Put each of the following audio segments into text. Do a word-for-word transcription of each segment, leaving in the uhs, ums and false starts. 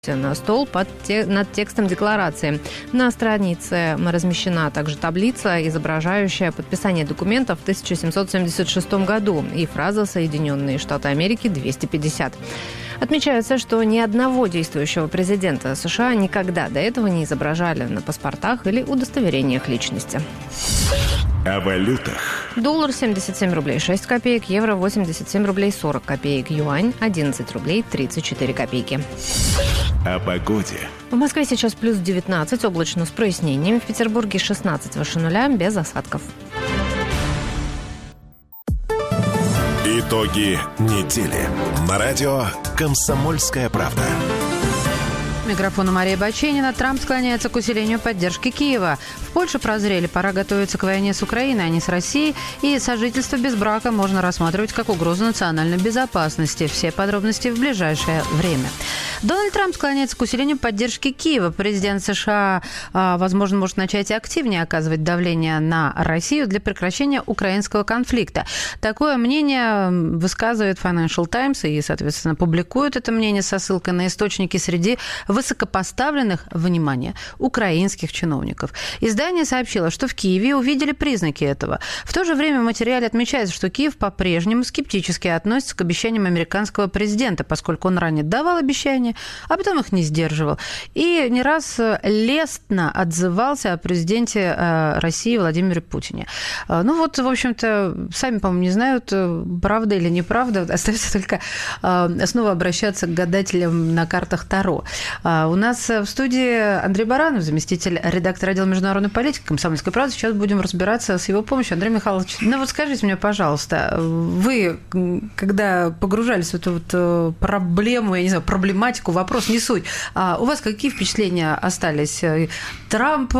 на стол под те, над текстом декларации. На странице размещена также таблица, изображающая подписание документов в тысяча семьсот семьдесят шестом году и фраза «Соединенные Штаты Америки двести пятьдесят». Отмечается, что ни одного действующего президента США никогда до этого не изображали на паспортах или удостоверениях личности. О валютах. Доллар семьдесят семь рублей шесть копеек, евро восемьдесят семь рублей сорок копеек, юань одиннадцать рублей тридцать четыре копейки. О погоде. В Москве сейчас плюс девятнадцать, облачно с прояснениями. В Петербурге шестнадцать выше нуля, без осадков. Итоги недели. На радио «Комсомольская правда». Микрофон Мария Баченина. Трамп склоняется к усилению поддержки Киева. В Польше прозрели, пора готовиться к войне с Украиной, а не с Россией. И сожительство без брака можно рассматривать как угрозу национальной безопасности. Все подробности в ближайшее время. Дональд Трамп склоняется к усилению поддержки Киева. Президент США, возможно, может начать активнее оказывать давление на Россию для прекращения украинского конфликта. Такое мнение высказывает Financial Times и, соответственно, публикует это мнение со ссылкой на источники среди высокопоставленных, внимание, украинских чиновников. Издание сообщило, что в Киеве увидели признаки этого. В то же время в материале отмечается, что Киев по-прежнему скептически относится к обещаниям американского президента, поскольку он ранее давал обещания, а потом их не сдерживал. И не раз лестно отзывался о президенте России Владимире Путине. Ну вот, в общем-то, сами, по-моему, не знают, правда или неправда. Остается только снова обращаться к гадателям на картах Таро. У нас в студии Андрей Баранов, заместитель редактора отдела международной политики «Комсомольской правды». Сейчас будем разбираться с его помощью. Андрей Михайлович, ну вот скажите мне, пожалуйста, вы, когда погружались в эту вот проблему, я не знаю, проблематику, вопрос не суть, а у вас какие впечатления остались? Трамп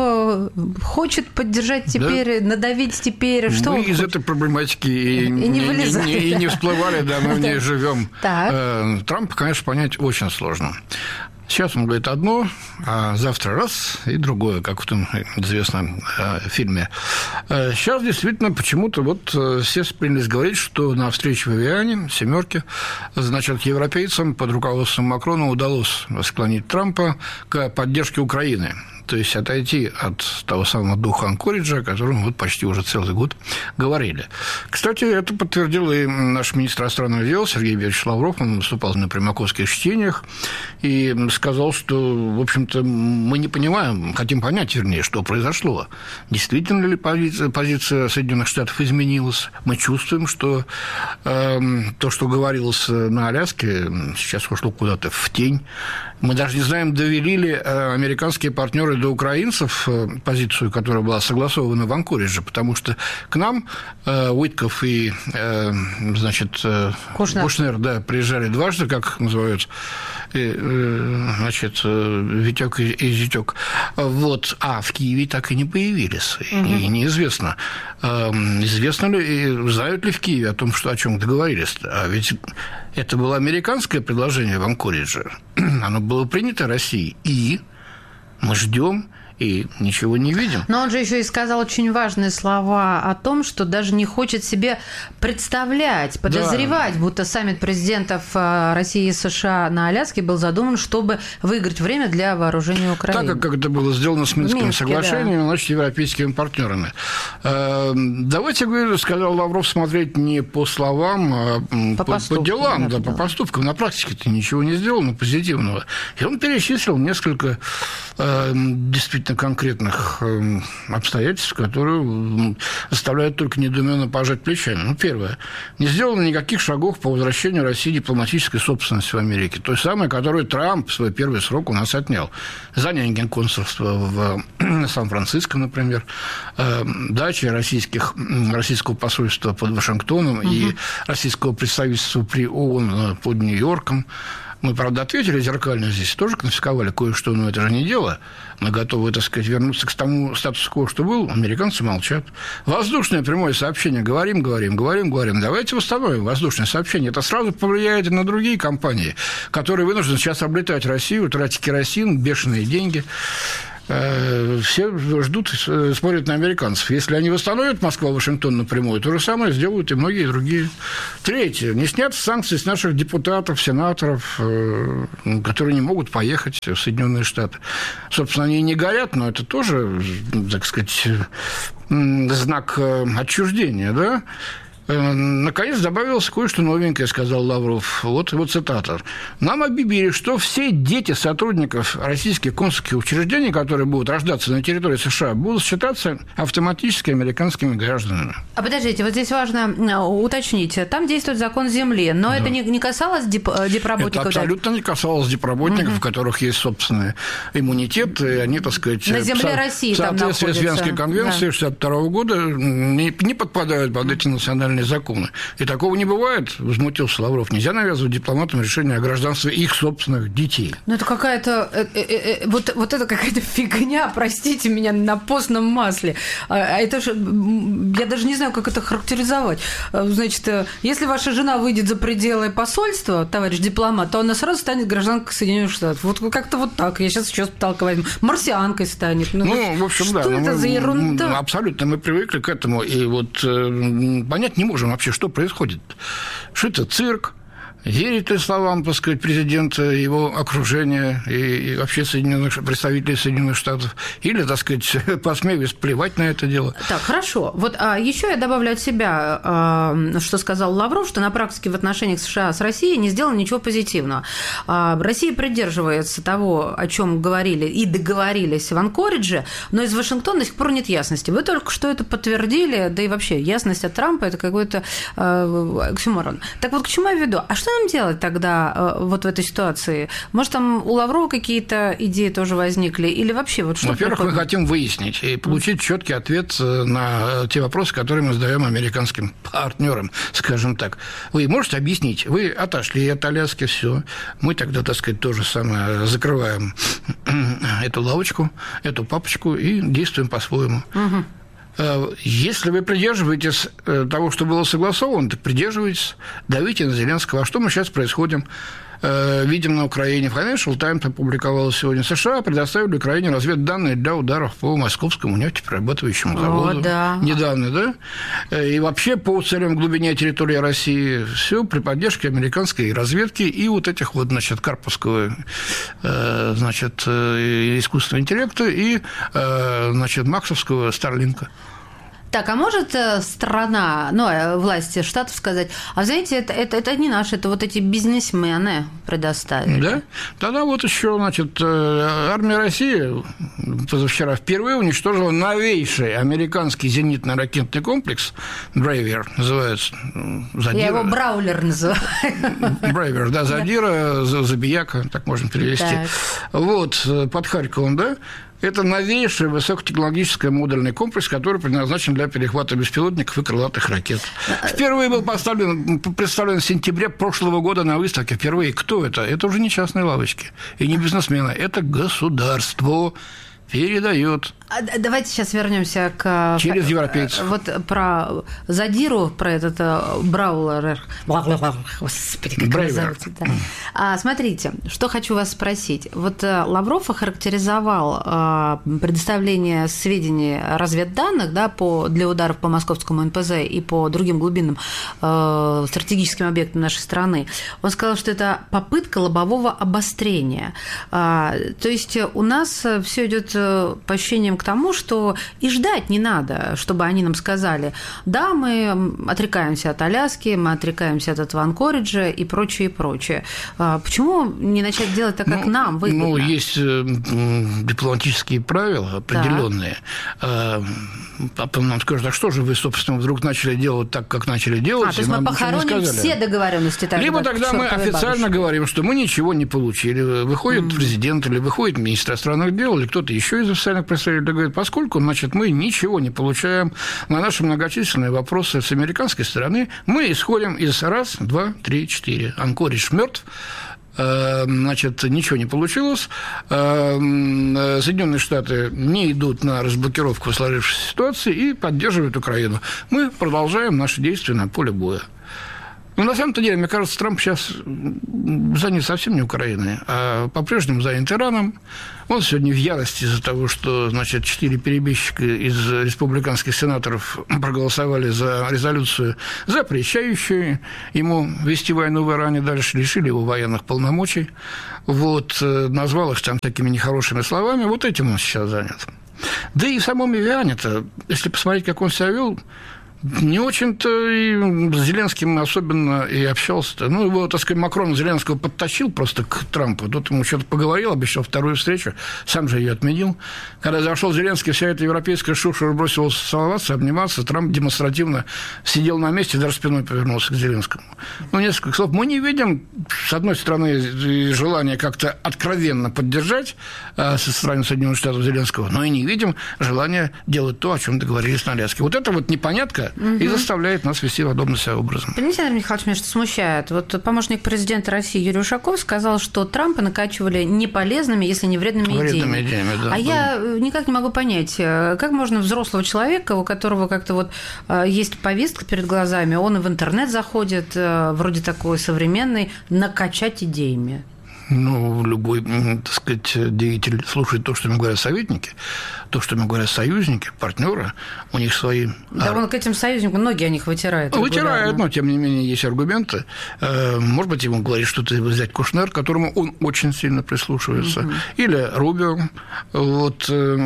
хочет поддержать теперь, да. надавить теперь? Что мы из хочет? Этой проблематики и, и, не, не, вылезали, не, и не всплывали, да, мы в ней живем. Так. Трампа, конечно, понять очень сложно. Сейчас он говорит одно, а завтра раз и другое, как в том известном э, фильме. Сейчас действительно почему-то вот все принялись говорить, что на встрече в Эвиане, семерке, значит, европейцам под руководством Макрона удалось склонить Трампа к поддержке Украины. То есть отойти от того самого духа Анкориджа, о котором вот почти уже целый год говорили. Кстати, это подтвердил и наш министр иностранных дел Сергей Борисович Лавров. Он выступал на примаковских чтениях и сказал, что, в общем-то, мы не понимаем, хотим понять, вернее, что произошло. Действительно ли позиция, позиция Соединенных Штатов изменилась? Мы чувствуем, что э, то, что говорилось на Аляске, сейчас ушло куда-то в тень. Мы даже не знаем, довели ли американские партнеры до украинцев позицию, которая была согласована в Анкоридже, потому что к нам э, Уитков и э, значит, э, Кушнер. Кушнер да, приезжали дважды, как называют, и, э, значит, Витек и, и Зятек. Вот. А в Киеве так и не появились. Угу. И неизвестно, э, известно ли, и знают ли в Киеве о том, что, о чем договорились. А ведь это было американское предложение в Анкоридже. Оно было принято Россией. И мы ждем и ничего не видим. Но он же еще и сказал очень важные слова о том, что даже не хочет себе представлять, подозревать, да. будто саммит президентов России и США на Аляске был задуман, чтобы выиграть время для вооружения Украины. Так, как это было сделано с Минским Минске, соглашением, да. значит, европейскими партнерами. Давайте, говорю, сказал Лавров, смотреть не по словам, а по, по, по делам, да, да, по поступкам. На практике-то ничего не сделано позитивного. И он перечислил несколько действительно конкретных обстоятельств, которые заставляют только недоуменно пожать плечами. Ну, первое. Не сделано никаких шагов по возвращению России дипломатической собственности в Америке. Той самой, которую Трамп в свой первый срок у нас отнял. Занял генконсульство в Сан-Франциско, например, дачи российских, российского посольства под Вашингтоном угу. и российского представительства при ООН под Нью-Йорком. Мы, правда, ответили зеркально здесь, тоже конфисковали кое-что, но это же не дело. Мы готовы, так сказать, вернуться к тому статусу-кво, что был. Американцы молчат. Воздушное прямое сообщение. Говорим, говорим, говорим, говорим. Давайте восстановим воздушное сообщение. Это сразу повлияет и на другие компании, которые вынуждены сейчас облетать Россию, тратить керосин, бешеные деньги. все ждут, смотрят на американцев. Если они восстановят Москва-Вашингтон напрямую, то же самое сделают и многие другие. Третье. Не снят санкции с наших депутатов, сенаторов, которые не могут поехать в Соединенные Штаты. Собственно, они не горят, но это тоже, так сказать, знак отчуждения, да? Наконец добавилось кое-что новенькое, сказал Лавров. Вот его цитата. «Нам объявили, что все дети сотрудников российских консульских учреждений, которые будут рождаться на территории США, будут считаться автоматически американскими гражданами». А подождите, вот здесь важно уточнить. Там действует закон земли, но да. это не, не касалось дип, дипработников? Это абсолютно не касалось дипработников, угу. у которых есть собственный иммунитет, и они, так сказать, на земле России в соответствии с Венской конвенцией да. шестьдесят второго года не, не подпадают под эти национальные законы. И такого не бывает, возмутился Лавров. Нельзя навязывать дипломатам решение о гражданстве их собственных детей. Ну, это какая-то... Э, э, э, вот, вот это какая-то фигня, простите меня, на постном масле. А это же... Я даже не знаю, как это характеризовать. Значит, если ваша жена выйдет за пределы посольства, товарищ дипломат, то она сразу станет гражданкой Соединенных Штатов. Вот как-то вот так. Я сейчас еще с потолка возьму. Марсианкой станет. Ну, ну в общем, что да. Что это мы, за ерунда? Абсолютно. Мы привыкли к этому. И вот э, понять не можем вообще, что происходит. Что это цирк? Верит ли словам, так сказать, президента, его окружения и вообще Соединенных, представителей Соединенных Штатов? Или, так сказать, посмеиваясь плевать на это дело? Так, хорошо. Вот а, еще я добавлю от себя, а, что сказал Лавров, что на практике в отношениях США с Россией не сделано ничего позитивного. А, Россия придерживается того, о чем говорили и договорились в Анкоридже, но из Вашингтона до сих пор нет ясности. Вы только что это подтвердили, да и вообще ясность от Трампа – это какой-то а, оксюморон. Так вот, к чему я веду? А что нам делать тогда вот в этой ситуации? Может, там у Лаврова какие-то идеи тоже возникли? Или вообще вот что? Во-первых, мы хотим выяснить и получить четкий ответ на те вопросы, которые мы задаем американским партнерам, скажем так. Вы можете объяснить? Вы отошли от Аляски, все. Мы тогда, так сказать, то же самое закрываем эту лавочку, эту папочку и действуем по-своему. Угу. Если вы придерживаетесь того, что было согласовано, так придерживайтесь, давите на Зеленского. А что мы сейчас происходим? Видим на Украине. Financial Times опубликовала сегодня. США предоставили Украине разведданные для ударов по московскому нефтеперерабатывающему заводу. О, да. Недавно, да? И вообще по целям глубине территории России. Все при поддержке американской разведки и вот этих вот, значит, карповского, значит, искусственного интеллекта и, значит, максовского Старлинка. Так, а может страна, ну, власти штатов сказать, а знаете, это, это, это не наши, это вот эти бизнесмены предоставили. Да? Тогда вот еще, значит, армия России позавчера впервые уничтожила новейший американский зенитно-ракетный комплекс, Брейвер называется. Задира. Я его Браулер называю. Брейвер, да, Задира, Забияка, так можно перевести. Так. Вот, под Харьковом, да? Это новейший высокотехнологический модульный комплекс, который предназначен для перехвата беспилотников и крылатых ракет. Впервые был поставлен, представлен в сентябре прошлого года на выставке. Впервые. Кто это? Это уже не частные лавочки и не бизнесмены. Это государство передает. Давайте сейчас вернемся к... Через европейцев. Вот про Задиру, про этот Браулер. Господи, как его зовут. Да. А, смотрите, что хочу вас спросить. Вот Лавров охарактеризовал предоставление сведений разведданных, да, по, для ударов по московскому эн пэ зэ и по другим глубинным э, стратегическим объектам нашей страны. Он сказал, что это попытка лобового обострения. А, то есть у нас все идет по ощущениям к тому, что и ждать не надо, чтобы они нам сказали, да, мы отрекаемся от Аляски, мы отрекаемся от этого Анкориджа и прочее, и прочее. Почему не начать делать так, как ну, нам выгодно? Ну, есть дипломатические правила определенные. Да. А потом нам скажут, а что же вы, собственно, вдруг начали делать так, как начали делать? А, то есть мы похороним все договоренности. Тогда, либо тогда мы официально бабушки. говорим, что мы ничего не получили. Выходит mm. президент или выходит министр иностранных дел, или кто-то еще из официальных представителей говорит, поскольку, значит, мы ничего не получаем на наши многочисленные вопросы с американской стороны, мы исходим из раз, два, три, четыре. Анкоридж мертв. Значит, ничего не получилось. Соединенные Штаты не идут на разблокировку сложившейся ситуации и поддерживают Украину. Мы продолжаем наши действия на поле боя. Но на самом-то деле, мне кажется, Трамп сейчас занят совсем не Украиной, а по-прежнему занят Ираном. Он сегодня в ярости из-за того, что, значит, четыре перебежчика из республиканских сенаторов проголосовали за резолюцию, запрещающую ему вести войну в Иране дальше, лишили его военных полномочий, вот, назвал их там такими нехорошими словами. Вот этим он сейчас занят. Да и в самом Иране-то, если посмотреть, как он себя вел, не очень-то и с Зеленским особенно и общался-то. Ну, его, так сказать, Макрон Зеленского подтащил просто к Трампу. Тут ему что-то поговорил, обещал вторую встречу, сам же ее отменил. Когда зашел Зеленский, вся эта европейская шушера бросилась целоваться, обниматься. Трамп демонстративно сидел на месте, даже спиной повернулся к Зеленскому. Ну, несколько слов. Мы не видим, с одной стороны, желания как-то откровенно поддержать со стороны Соединенных Штатов Зеленского, но и не видим желания делать то, о чем договорились на Аляске. Вот это вот непонятка, и заставляет нас вести подобным себя образом. Понимаете, Андрей Михайлович, меня что смущает? Вот помощник президента России Юрий Ушаков сказал, что Трампа накачивали не полезными, если не вредными, вредными идеями. идеями да, а да. я никак не могу понять, как можно взрослого человека, у которого как-то вот есть повестка перед глазами, он и в интернет заходит, вроде такой современный, накачать идеями? Ну, любой, так сказать, деятель слушает то, что ему говорят советники, то, что ему говорят союзники, партнеры, у них свои... Да, он к этим союзникам ноги о них вытирает. Вытирает, но, тем не менее, есть аргументы. Может быть, ему говорит что-то взять Кушнер, к которому он очень сильно прислушивается, угу. или Рубио, вот,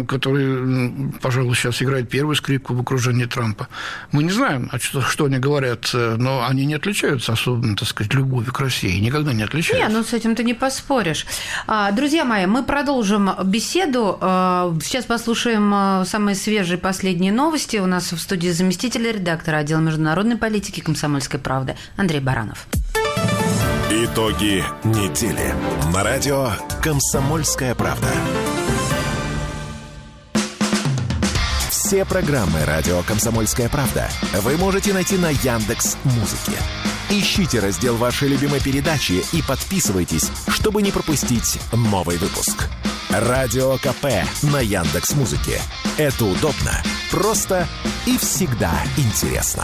который, пожалуй, сейчас играет первую скрипку в окружении Трампа. Мы не знаем, что, что они говорят, но они не отличаются особенно, так сказать, любовью к России, никогда не отличаются. Не, ну с этим-то не поспоришь. Друзья мои, мы продолжим беседу. Сейчас послушаем самые свежие последние новости. У нас в студии заместитель редактора отдела международной политики «Комсомольской правды» Андрей Баранов. Итоги недели. На радио «Комсомольская правда». Все программы радио «Комсомольская правда» вы можете найти на Яндекс.Музыке. Ищите раздел вашей любимой передачи и подписывайтесь, чтобы не пропустить новый выпуск. Радио КП на Яндекс.Музыке. Это удобно, просто и всегда интересно.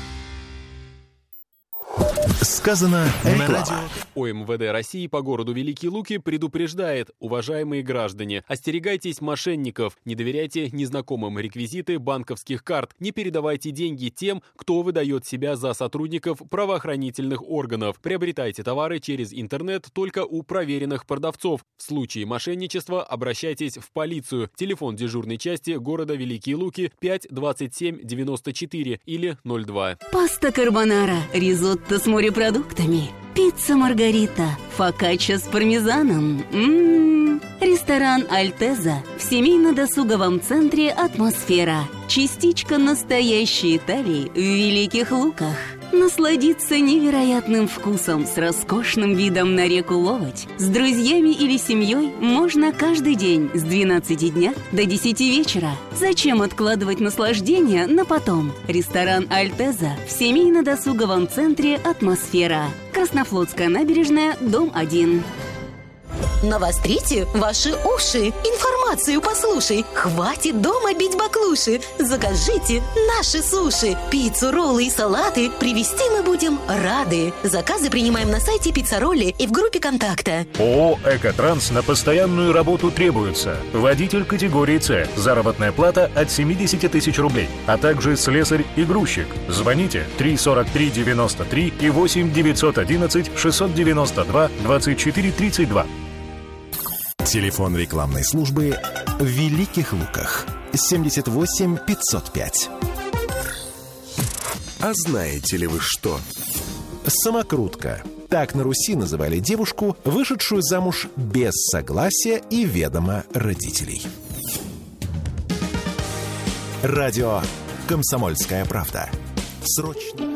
Сказано на радио. ОМВД России по городу Великие Луки предупреждает: уважаемые граждане, остерегайтесь мошенников, не доверяйте незнакомым реквизиты банковских карт, не передавайте деньги тем, кто выдает себя за сотрудников правоохранительных органов. Приобретайте товары через интернет только у проверенных продавцов. В случае мошенничества обращайтесь в полицию. Телефон дежурной части города Великие Луки пять двадцать семь девяносто четыре или ноль два. Паста карбонара, ризотто с морепродуктами, пицца маргарита, фокаччо с пармезаном. М-м-м. Ресторан Альтеза в семейно-досуговом центре «Атмосфера». Частичка настоящей Италии в Великих Луках. Насладиться невероятным вкусом с роскошным видом на реку Ловоть с друзьями или семьей можно каждый день с двенадцати дня до десяти вечера. Зачем откладывать наслаждение на потом? Ресторан Альтеза в семейно-досуговом центре «Атмосфера». Краснофлотская набережная, дом один. Навострите ваши уши. Информацию послушай. Хватит дома бить баклуши. Закажите наши суши. Пиццу, роллы и салаты привезти мы будем рады. Заказы принимаем на сайте Пиццаролли и в группе контакта. ООО «Экотранс» на постоянную работу требуется. Водитель категории С. Заработная плата от семьдесят тысяч рублей. А также слесарь и грузчик. Звоните три сорок три девяносто три и восемь девятьсот одиннадцать шестьсот девяносто два двадцать четыре тридцать два. Телефон рекламной службы в Великих Луках. семьдесят восемь пятьсот пять. А знаете ли вы что? Самокрутка. Так на Руси называли девушку, вышедшую замуж без согласия и ведома родителей. Радио «Комсомольская правда». Срочно.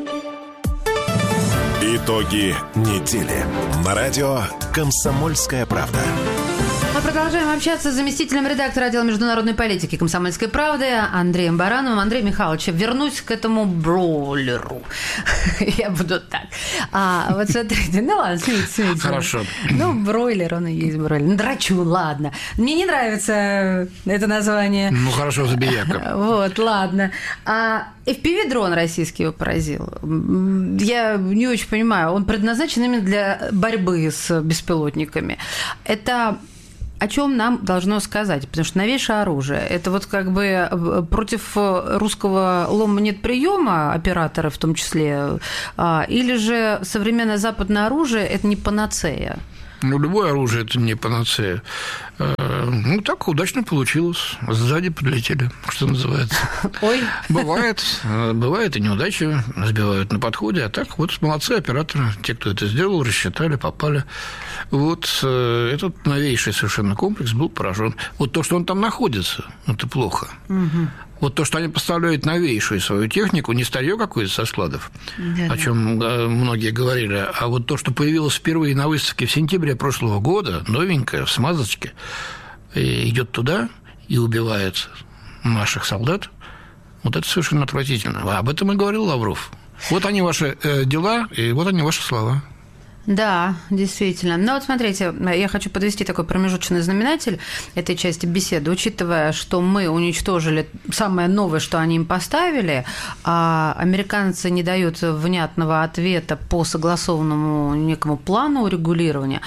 Итоги недели. На радио «Комсомольская правда». Мы Продолжаем общаться с заместителем редактора отдела международной политики «Комсомольской правды» Андреем Барановым. Андрей Михайлович, вернусь к этому бройлеру. Я буду так. А, вот смотрите, ну ладно, смейте, смейте. Хорошо. Ну, бройлер, он и есть бройлер. Драчун, ладно. Мне не нравится это название. Ну, хорошо, забияка. Вот, ладно. А эф пи ви-дрон российский его поразил. Я не очень понимаю, он предназначен именно для борьбы с беспилотниками. Это о чем нам должно сказать? Потому что новейшее оружие – это вот как бы против русского лома нет приема, операторы в том числе, или же современное западное оружие – это не панацея? Ну, любое оружие – это не панацея. Ну, так удачно получилось. Сзади подлетели, что называется. Ой. Бывает. Бывает и неудачи. Сбивают на подходе. А так вот молодцы операторы. Те, кто это сделал, рассчитали, попали. Вот этот новейший совершенно комплекс был поражен. Вот то, что он там находится, это плохо. Угу. Вот то, что они поставляют новейшую свою технику, не старье какое-то со складов, да, о чем многие говорили, а вот то, что появилось впервые на выставке в сентябре прошлого года, новенькое, в смазочке, идет туда и убивает наших солдат, вот это совершенно отвратительно. А об этом и говорил Лавров. Вот они ваши дела, и вот они ваши слова. Да, действительно. Но вот смотрите, я хочу подвести такой промежуточный знаменатель этой части беседы, учитывая, что мы уничтожили самое новое, что они им поставили, а американцы не дают внятного ответа по согласованному некому плану урегулирования.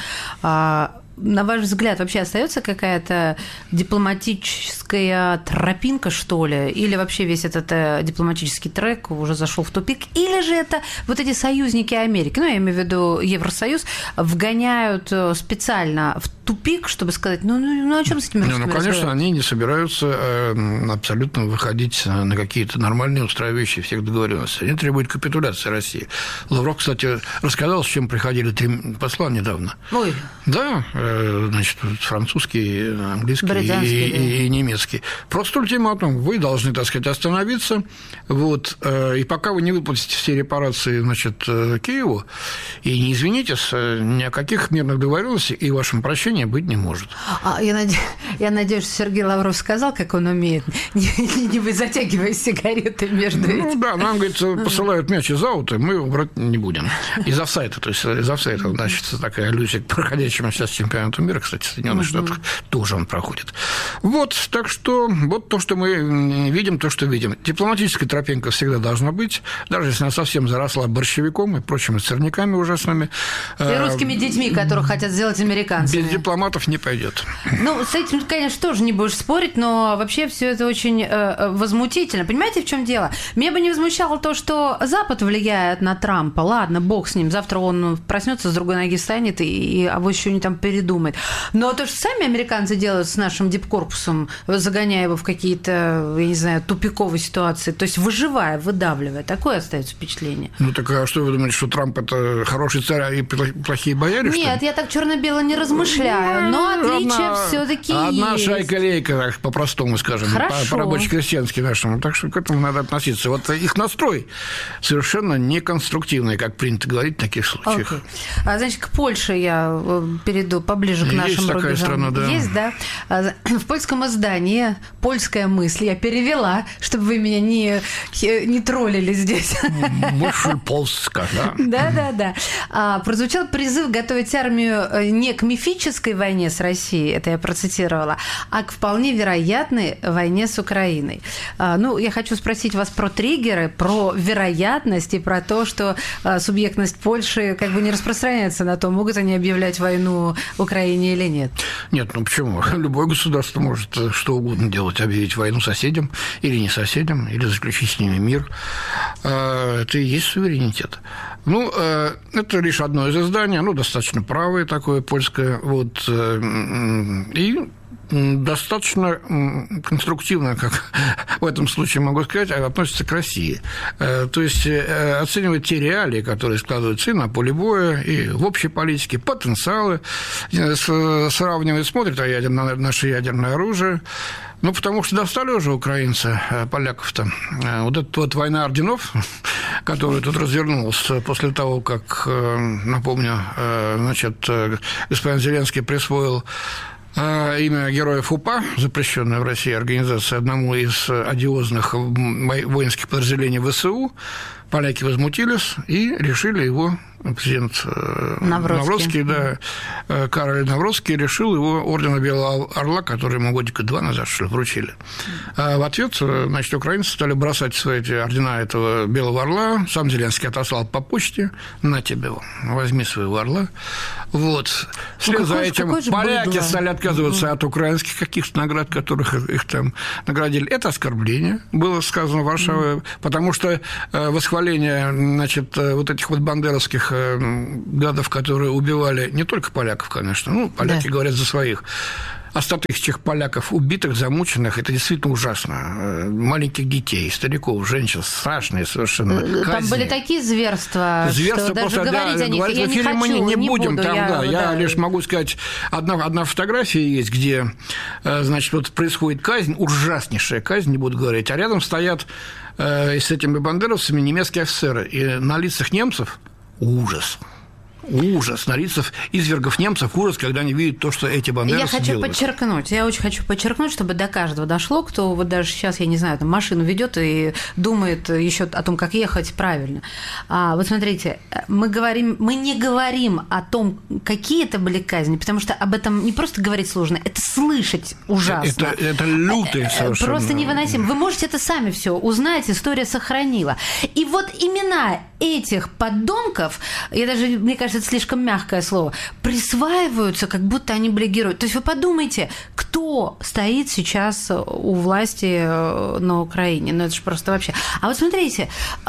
На ваш взгляд, вообще остается какая-то дипломатическая тропинка, что ли? Или вообще весь этот э, дипломатический трек уже зашел в тупик? Или же это вот эти союзники Америки, ну, я имею в виду Евросоюз, вгоняют специально в тупик, чтобы сказать, ну, ну, ну о чем с этими русскими Ну, конечно, они не собираются э, абсолютно выходить на какие-то нормальные, устраивающие всех договоренности. Они требуют капитуляции России. Лавров, кстати, рассказал, с чем приходили три посла недавно. Ой. Да, значит, французский, английский и, да. и, и немецкий. Просто ультиматум. Вы должны, так сказать, остановиться. Вот, и пока вы не выплатите все репарации, значит, Киеву и не извинитесь, ни о каких мирных договоренностях и вашем прощении быть не может. А, я, наде... я надеюсь, что Сергей Лавров сказал, как он умеет, не, не вы затягивая сигареты между этим. Ну да, нам, говорит, посылают мяч из аута, мы его брать не будем. Из офсайда, то есть из офсайда, значит, такая аллюзия к проходящему сейчас чемпионату мира, кстати, в Соединенных uh-huh. Штатах тоже он проходит. Вот, так что вот то, что мы видим, то, что видим. Дипломатическая тропинка всегда должна быть, даже если она совсем заросла борщевиком и прочими сорняками ужасными. И русскими детьми, которых хотят сделать американцами. Без дипломатов не пойдет. Ну, с этим, конечно, тоже не будешь спорить, но вообще все это очень э, возмутительно. Понимаете, в чем дело? Меня бы не возмущало то, что Запад влияет на Трампа. Ладно, бог с ним. Завтра он проснется, с другой ноги встанет, и, и а вот еще не там передумает. Но то, что сами американцы делают с нашим дипкорпусом, загоняя его в какие-то, я не знаю, тупиковые ситуации, то есть выживая, выдавливая, такое остается впечатление. Ну, так а что вы думаете, что Трамп – это хороший царь и плохие бояре? Нет, я так черно-бело не размышляю, но отличия все-таки есть. Одна шайка-лейка, так по-простому скажем, по-рабоче-крестьянски нашему. Так что к этому надо относиться. Вот их настрой совершенно неконструктивный, как принято говорить в таких случаях. Okay. А, значит, к Польше я перейду поближе к нашим Есть такая рубежам. страна, да. Есть, да. В польском издании «Польская мысль» я перевела, чтобы вы меня не, не троллили здесь. Мысль польская, да. Да-да-да. Прозвучал призыв готовить армию не к мифической войне с Россией, это я процитировала, а к вполне вероятной войне с Украиной. Ну, я хочу спросить вас про триггеры, про вероятность и про то, что субъектность Польши как бы не распространяется на то, могут они объявлять войну Украине или нет? Нет, ну почему? Любое государство может что угодно делать, объявить войну соседям или не соседям, или заключить с ними мир. Это и есть суверенитет. Ну, это лишь одно из изданий, оно достаточно правое такое, польское, вот, и достаточно конструктивно, как в этом случае могу сказать, относится к России. То есть оценивать те реалии, которые складываются и на поле боя, и в общей политике, потенциалы, сравнивает, смотрит на наше ядерное оружие. Ну, потому что достали уже украинцы, поляков-то. Вот эта вот война орденов, которая тут развернулась после того, как, напомню, значит, господин Зеленский присвоил имя героев УПА, запрещенная в России организация, одному из одиозных воинских подразделений ВСУ. Поляки возмутились и решили его, президент Навроцкий, Навроцкий да, Кароль Навроцкий решил его ордена Белого Орла, который ему годика два назад, что ли, вручили. А в ответ, значит, украинцы стали бросать свои эти ордена этого Белого Орла. Сам Зеленский отослал по почте: на тебе, возьми своего орла. Вот. Вслед ну, за этим поляки быдло. Стали отказываться угу. от украинских каких-то наград, которых их там наградили. Это оскорбление, было сказано в Варшаве, угу. потому что восхваление, значит, вот этих вот бандеровских гадов, которые убивали не только поляков, конечно, ну, поляки да. говорят за своих, о ста тысячах поляков убитых, замученных, это действительно ужасно. Маленьких детей, стариков, женщин, страшные совершенно казни. Там были такие зверства, зверства что просто, даже говорить да, о них говорить я в не эфире хочу, мы не, не, не будем. буду, Там, я, да, я да. лишь могу сказать, одна, одна фотография есть, где, значит, вот происходит казнь, ужаснейшая казнь, не буду говорить, а рядом стоят э, с этими бандеровцами немецкие офицеры, и на лицах немцев ужас. Ужас на лицах извергов немцев, ужас, когда они видят то, что эти бандеровцы Я хочу делают. подчеркнуть, я очень хочу подчеркнуть, чтобы до каждого дошло, кто вот даже сейчас, я не знаю, там машину ведет и думает еще о том, как ехать правильно. А, вот смотрите, мы говорим, мы не говорим о том, какие это были казни, потому что об этом не просто говорить сложно, это слышать ужасно. Это, это лютые совершенно. Просто невыносимо. Вы можете это сами все узнать, история сохранила. И вот имена этих подонков, я даже, мне кажется, это слишком мягкое слово, присваиваются, как будто они были герои. То есть вы подумайте, кто стоит сейчас у власти на Украине. Ну, это же просто вообще... А вот смотрите,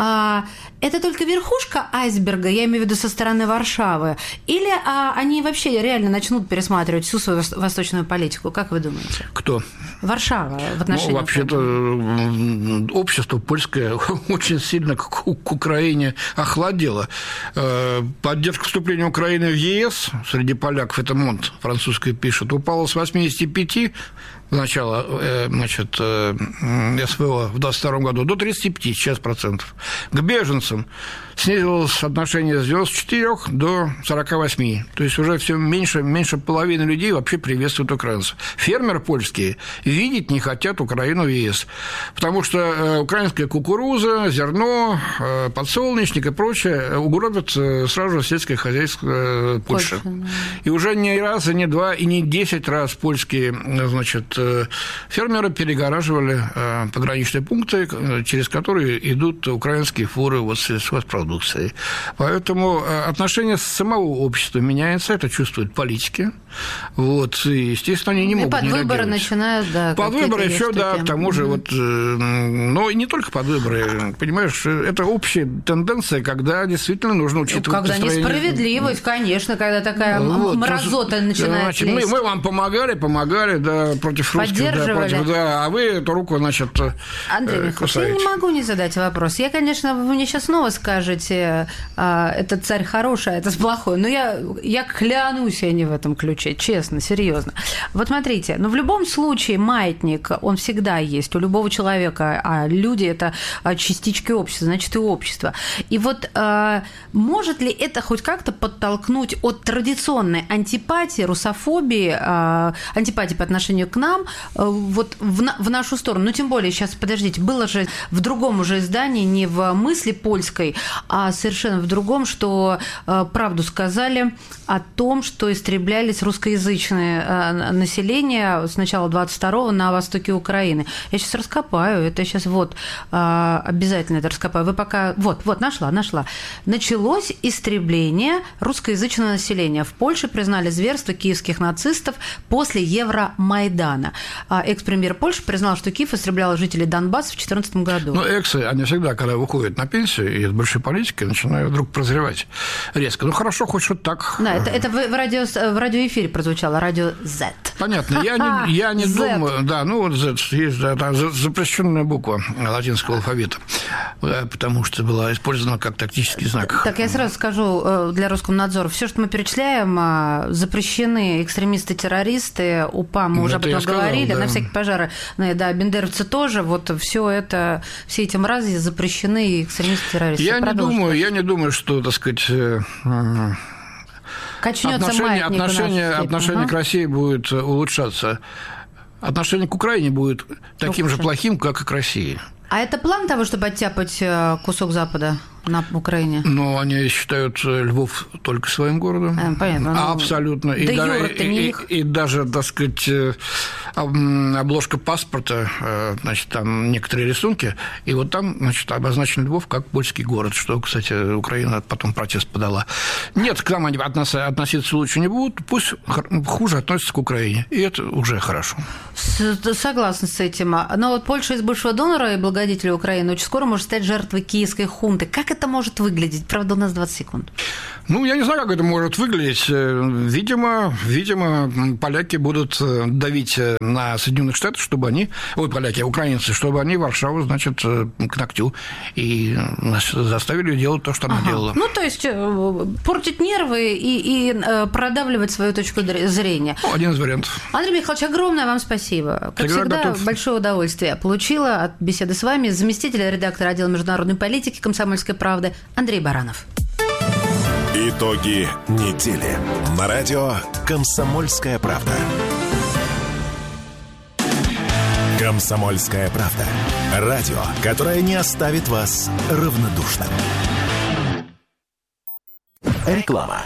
это только верхушка айсберга, я имею в виду со стороны Варшавы, или они вообще реально начнут пересматривать всю свою восточную политику? Как вы думаете? Кто? Варшава в отношении... Ну, вообще-то общество польское очень сильно к Украине охладело. Поддержка вступления Украины в ЕС среди поляков, это Монт французский пишет, упала с восьмидесяти пяти начала, значит, СВО в двадцать втором году до тридцати пяти сейчас процентов. К беженцам снизилось соотношение с девяноста четырёх до сорока восьми. То есть уже все меньше, меньше половины людей вообще приветствуют украинцев. Фермеры польские видеть не хотят Украину в ЕС, потому что украинская кукуруза, зерно, подсолнечник и прочее угробят сразу же сельское хозяйство Польши. Польша. И уже не раз, и не два, и не десять раз польские, значит, фермеры перегораживали пограничные пункты, через которые идут украинские фуры вот с сельхозпродукцией. Поэтому отношение самого общества меняется, это чувствуют политики. Вот, и, естественно, они не и могут под не выборы реагировать. начинают, да. Под выборы еще, штуки. да, к тому же, mm-hmm. вот, но и не только под выборы, понимаешь, это общая тенденция, когда действительно нужно учитывать когда настроение. Несправедливость, конечно, когда такая вот, мразота начинает значит, лезть. Мы, мы вам помогали, помогали, да, против русских, да, против, да, а вы эту руку, значит, Андрей Михайлович, я не могу не задать вопрос. Я, конечно, вы мне сейчас снова скажете, этот царь хороший, а этот плохой, но я, я клянусь, я не в этом ключе, честно, серьезно. Вот смотрите, но в любом случае маятник, он всегда есть у любого человека, а люди – это частички общества, значит, и общество. И вот может ли это хоть как-то подтолкнуть от традиционной антипатии, русофобии, антипатии по отношению к нам, вот в, на, в нашу сторону? Ну, тем более, сейчас, подождите, было же в другом уже издании, не в «Мысли польской», а совершенно в другом, что правду сказали о том, что истреблялись русскоязычное население с начала двадцать второго на востоке Украины. Я сейчас раскопаю, это сейчас вот обязательно это раскопаю. Вы пока... Вот, вот, нашла, нашла. Началось истребление русскоязычного населения. В Польше признали зверство киевских нацистов после Евромайдана. Экс-премьер Польши признал, что Киев истреблял жителей Донбасса в две тысячи четырнадцатом году. Ну, эксы, они всегда, когда выходят на пенсию из большой политики, начинают вдруг прозревать резко. Ну, хорошо, хоть что-то так. Да, это, это в, радио, в радиоэфире прозвучало, радио Z. Понятно, я не, я не думаю, да, ну вот Z есть, да, это запрещенная буква латинского алфавита, потому что была использована как тактический знак. Так, я сразу скажу для Роскомнадзора, все, что мы перечисляем, запрещены экстремисты-террористы, УПА, мы уже об этом говорили, да. На всякие пожары, да, бендеровцы тоже, вот все это, все эти мрази запрещены экстремисты-террористы. Я не думаю, я не думаю, что, так сказать, Качнется отношение, маятник отношение, отношение ага. к России будет улучшаться. Отношение к Украине будет таким Лучше. же плохим, как и к России. А это план того, чтобы оттяпать кусок Запада на Украине? Ну, они считают Львов только своим городом. А, понятно. Ну, абсолютно. И, да да, и, и, и даже, так сказать, обложка паспорта, значит, там некоторые рисунки, и вот там, значит, обозначен Львов как польский город, что, кстати, Украина потом протест подала. Нет, к нам они относиться лучше не будут, пусть хуже относятся к Украине, и это уже хорошо. Согласна с этим. Но вот Польша из бывшего донора и благодетеля Украины очень скоро может стать жертвой киевской хунты. Как это может выглядеть? Правда, у нас двадцать секунд. Ну, я не знаю, как это может выглядеть. Видимо, видимо, поляки будут давить на Соединенных Штатов, чтобы они, ой, поляки, украинцы, чтобы они Варшаву, значит, к ногтю и нас заставили делать то, что она ага. делала. Ну, то есть портить нервы и, и продавливать свою точку зрения. Ну, один из вариантов. Андрей Михайлович, огромное вам спасибо. Как Всегда всегда, готов. Большое удовольствие получила от беседы с вами заместитель редактора отдела международной политики «Комсомольской правды» Андрей Баранов. Итоги недели на радио «Комсомольская правда». «Комсомольская правда». Радио, которое не оставит вас равнодушным. Реклама.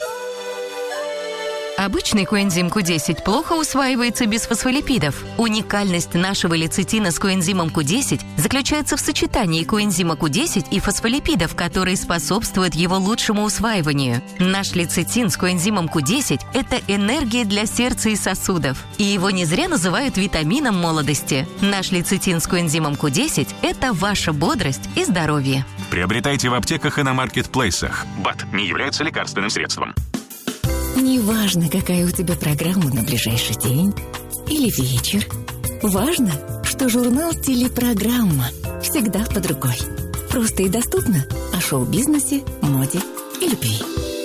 Обычный коэнзим ку десять плохо усваивается без фосфолипидов. Уникальность нашего лецитина с коэнзимом ку десять заключается в сочетании коэнзима ку десять и фосфолипидов, которые способствуют его лучшему усваиванию. Наш лецитин с коэнзимом ку десять – это энергия для сердца и сосудов. И его не зря называют витамином молодости. Наш лецитин с коэнзимом ку десять – это ваша бодрость и здоровье. Приобретайте в аптеках и на маркетплейсах. БАД не является лекарственным средством. Неважно, какая у тебя программа на ближайший день или вечер. Важно, что журнал «Телепрограмма» всегда под рукой. Просто и доступно о шоу-бизнесе, моде и любви.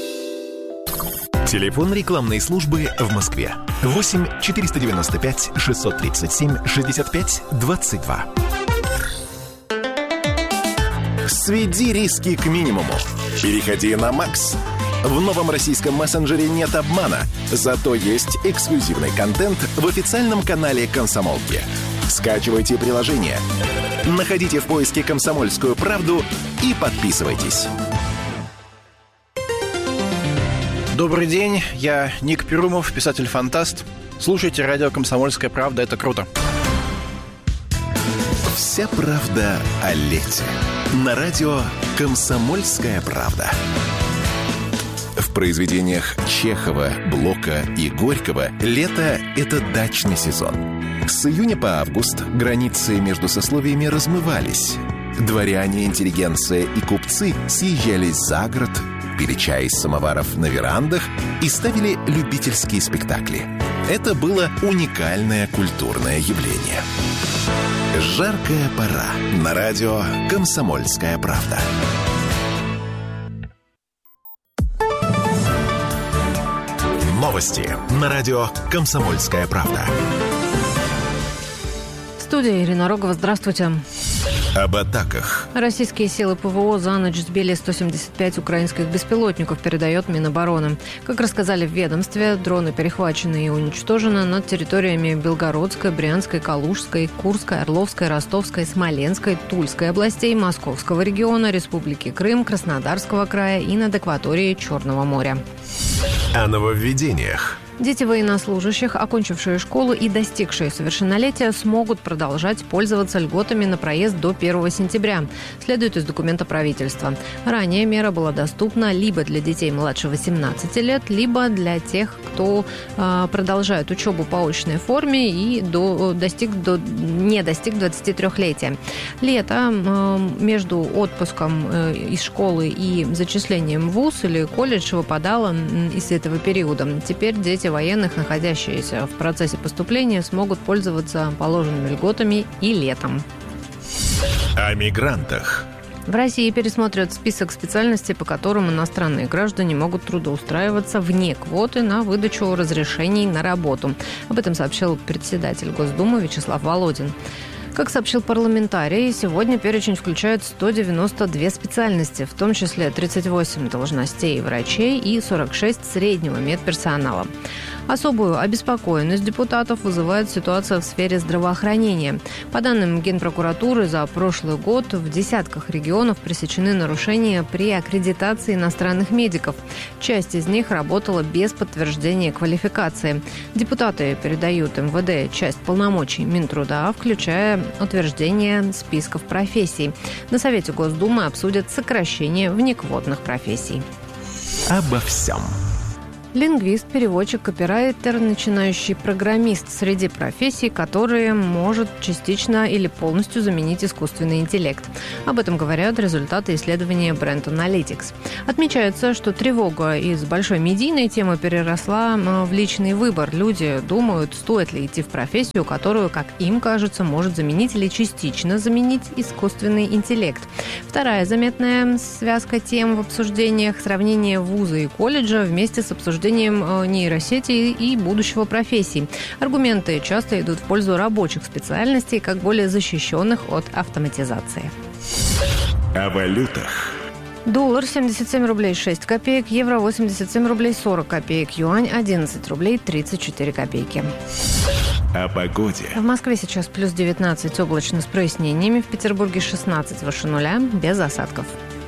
Телефон рекламной службы в Москве. восемь четыреста девяносто пять шестьсот тридцать семь шестьдесят пять двадцать два. Сведи риски к минимуму. Переходи на Макс. В новом российском мессенджере нет обмана, зато есть эксклюзивный контент в официальном канале «Комсомолки». Скачивайте приложение, находите в поиске «Комсомольскую правду» и подписывайтесь. Добрый день, я Ник Перумов, писатель-фантаст. Слушайте радио «Комсомольская правда», это круто. Вся правда о лете. На радио «Комсомольская правда». В произведениях Чехова, Блока и Горького лето – это дачный сезон. С июня по август границы между сословиями размывались. Дворяне, интеллигенция и купцы съезжались за город, пили чай из самоваров на верандах и ставили любительские спектакли. Это было уникальное культурное явление. Жаркая пора. На радио «Комсомольская правда». Новости на радио «Комсомольская правда». Студия Ирина Рогова. Здравствуйте. Об атаках. Российские силы ПВО за ночь сбили сто семьдесят пять украинских беспилотников, передает Минобороны. Как рассказали в ведомстве, дроны перехвачены и уничтожены над территориями Белгородской, Брянской, Калужской, Курской, Орловской, Ростовской, Смоленской, Тульской областей, Московского региона, Республики Крым, Краснодарского края и над акваторией Черного моря. О нововведениях. Дети военнослужащих, окончившие школу и достигшие совершеннолетия, смогут продолжать пользоваться льготами на проезд до первого сентября, следует из документа правительства. Ранее мера была доступна либо для детей младше восемнадцати лет, либо для тех, кто э, продолжает учебу по очной форме и до, достиг, до, не достиг двадцатитрёхлетия. Лето э, между отпуском э, из школы и зачислением в вуз или колледж выпадало из этого периода. Теперь дети военных, находящиеся в процессе поступления, смогут пользоваться положенными льготами и летом. О мигрантах. В России пересмотрят список специальностей, по которым иностранные граждане могут трудоустраиваться вне квоты на выдачу разрешений на работу. Об этом сообщил председатель Госдумы Вячеслав Володин. Как сообщил парламентарий, сегодня перечень включает сто девяносто две специальности, в том числе тридцать восемь должностей врачей и сорок шесть среднего медперсонала. Особую обеспокоенность депутатов вызывает ситуация в сфере здравоохранения. По данным Генпрокуратуры, за прошлый год в десятках регионов пресечены нарушения при аккредитации иностранных медиков. Часть из них работала без подтверждения квалификации. Депутаты передают эм вэ дэ часть полномочий Минтруда, включая утверждение списков профессий. На Совете Госдумы обсудят сокращение внеквотных профессий. Обо всем. Лингвист, переводчик, копирайтер, начинающий программист среди профессий, которые может частично или полностью заменить искусственный интеллект. Об этом говорят результаты исследования Brand Analytics. Отмечается, что тревога из большой медийной темы переросла в личный выбор. Люди думают, стоит ли идти в профессию, которую, как им кажется, может заменить или частично заменить искусственный интеллект. Вторая заметная связка тем в обсуждениях – сравнение вуза и колледжа вместе с обсуждением нейросети и будущего профессий. Аргументы часто идут в пользу рабочих специальностей, как более защищенных от автоматизации. О валютах. Доллар семьдесят семь рублей шесть копеек, евро восемьдесят семь рублей сорок копеек, юань одиннадцать рублей тридцать четыре копейки. О погоде. В Москве сейчас плюс девятнадцать, облачно с прояснениями, в Петербурге шестнадцать выше нуля, без осадков.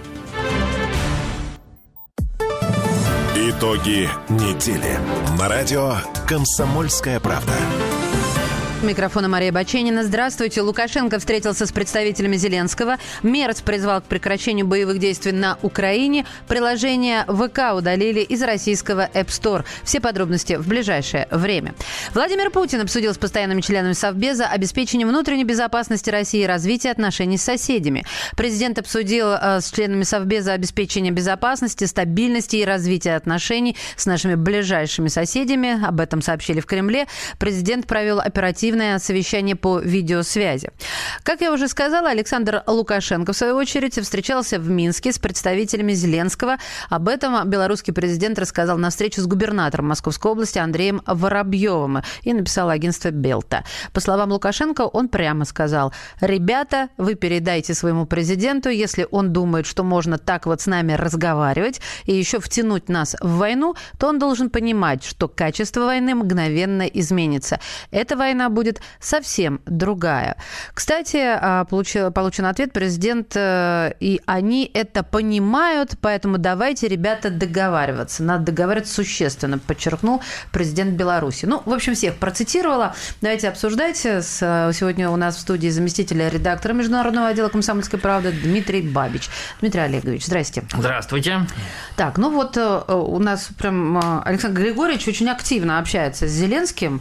Итоги недели. На радио «Комсомольская правда». Микрофона Мария Баченина. Здравствуйте. Лукашенко встретился с представителями Зеленского. Мерц призвал к прекращению боевых действий на Украине. Приложение вэ ка удалили из российского App Store. Все подробности в ближайшее время. Владимир Путин обсудил с постоянными членами Совбеза обеспечение внутренней безопасности России и развитие отношений с соседями. Президент обсудил э, с членами Совбеза обеспечение безопасности, стабильности и развития отношений с нашими ближайшими соседями. Об этом сообщили в Кремле. Президент провел оперативное совещание по видеосвязи. Как я уже сказала, Александр Лукашенко, в свою очередь, встречался в Минске с представителями Зеленского. Об этом белорусский президент рассказал на встрече с губернатором Московской области Андреем Воробьевым и написал агентство Белта. По словам Лукашенко, он прямо сказал: «Ребята, вы передайте своему президенту, если он думает, что можно так вот с нами разговаривать и еще втянуть нас в войну, то он должен понимать, что качество войны мгновенно изменится. Эта война будет будет совсем другая». Кстати, получил, получен ответ, президент и они это понимают, поэтому давайте, ребята, договариваться. Надо договариваться существенно, подчеркнул президент Беларуси. Ну, в общем, всех процитировала. Давайте обсуждать. Сегодня у нас в студии заместитель редактора международного отдела «Комсомольской правды» Дмитрий Бабич. Дмитрий Олегович, здрасте. Здравствуйте. Так, ну вот у нас прям Александр Григорьевич очень активно общается с Зеленским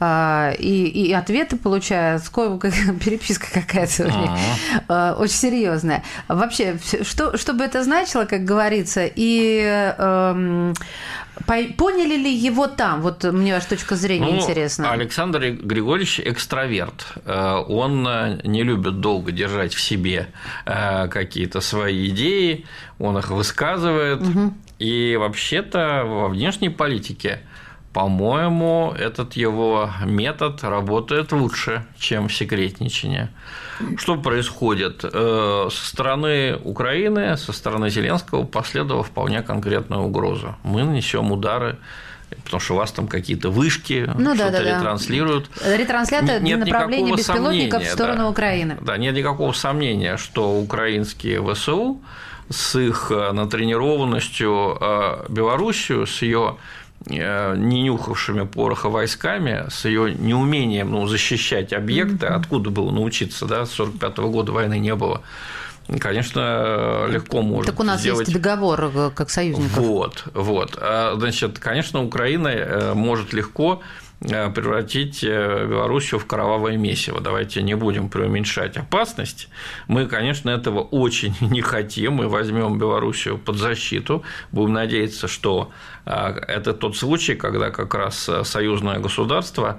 и и ответы получаю, сколько, переписка какая-то у них, uh-huh. очень серьезная. Вообще, что, что бы это значило, как говорится, и э, поняли ли его там? Вот мне ваша точка зрения ну, интересна. Александр Григорьевич экстраверт. Он не любит долго держать в себе какие-то свои идеи, он их высказывает. Uh-huh. И вообще-то во внешней политике, по-моему, этот его метод работает лучше, чем секретничание. Что происходит? Со стороны Украины, со стороны Зеленского последовала вполне конкретная угроза. Мы нанесем удары, потому что у вас там какие-то вышки, ну, что-то да, да, ретранслируют. Ретранслятор для направления беспилотников в сторону да, Украины. Да, нет никакого сомнения, что украинские вэ эс у с их натренированностью Белоруссию, с ее не нюхавшими пороха войсками, с ее неумением ну, защищать объекты, mm-hmm. откуда было научиться, да, с сорок пятого года войны не было, конечно, легко может Так у нас сделать... есть договор как союзников. Вот, вот. Значит, конечно, Украина может легко превратить Белоруссию в кровавое месиво. Давайте не будем преуменьшать опасность. Мы, конечно, этого очень не хотим. Мы возьмем Белоруссию под защиту. Будем надеяться, что это тот случай, когда как раз союзное государство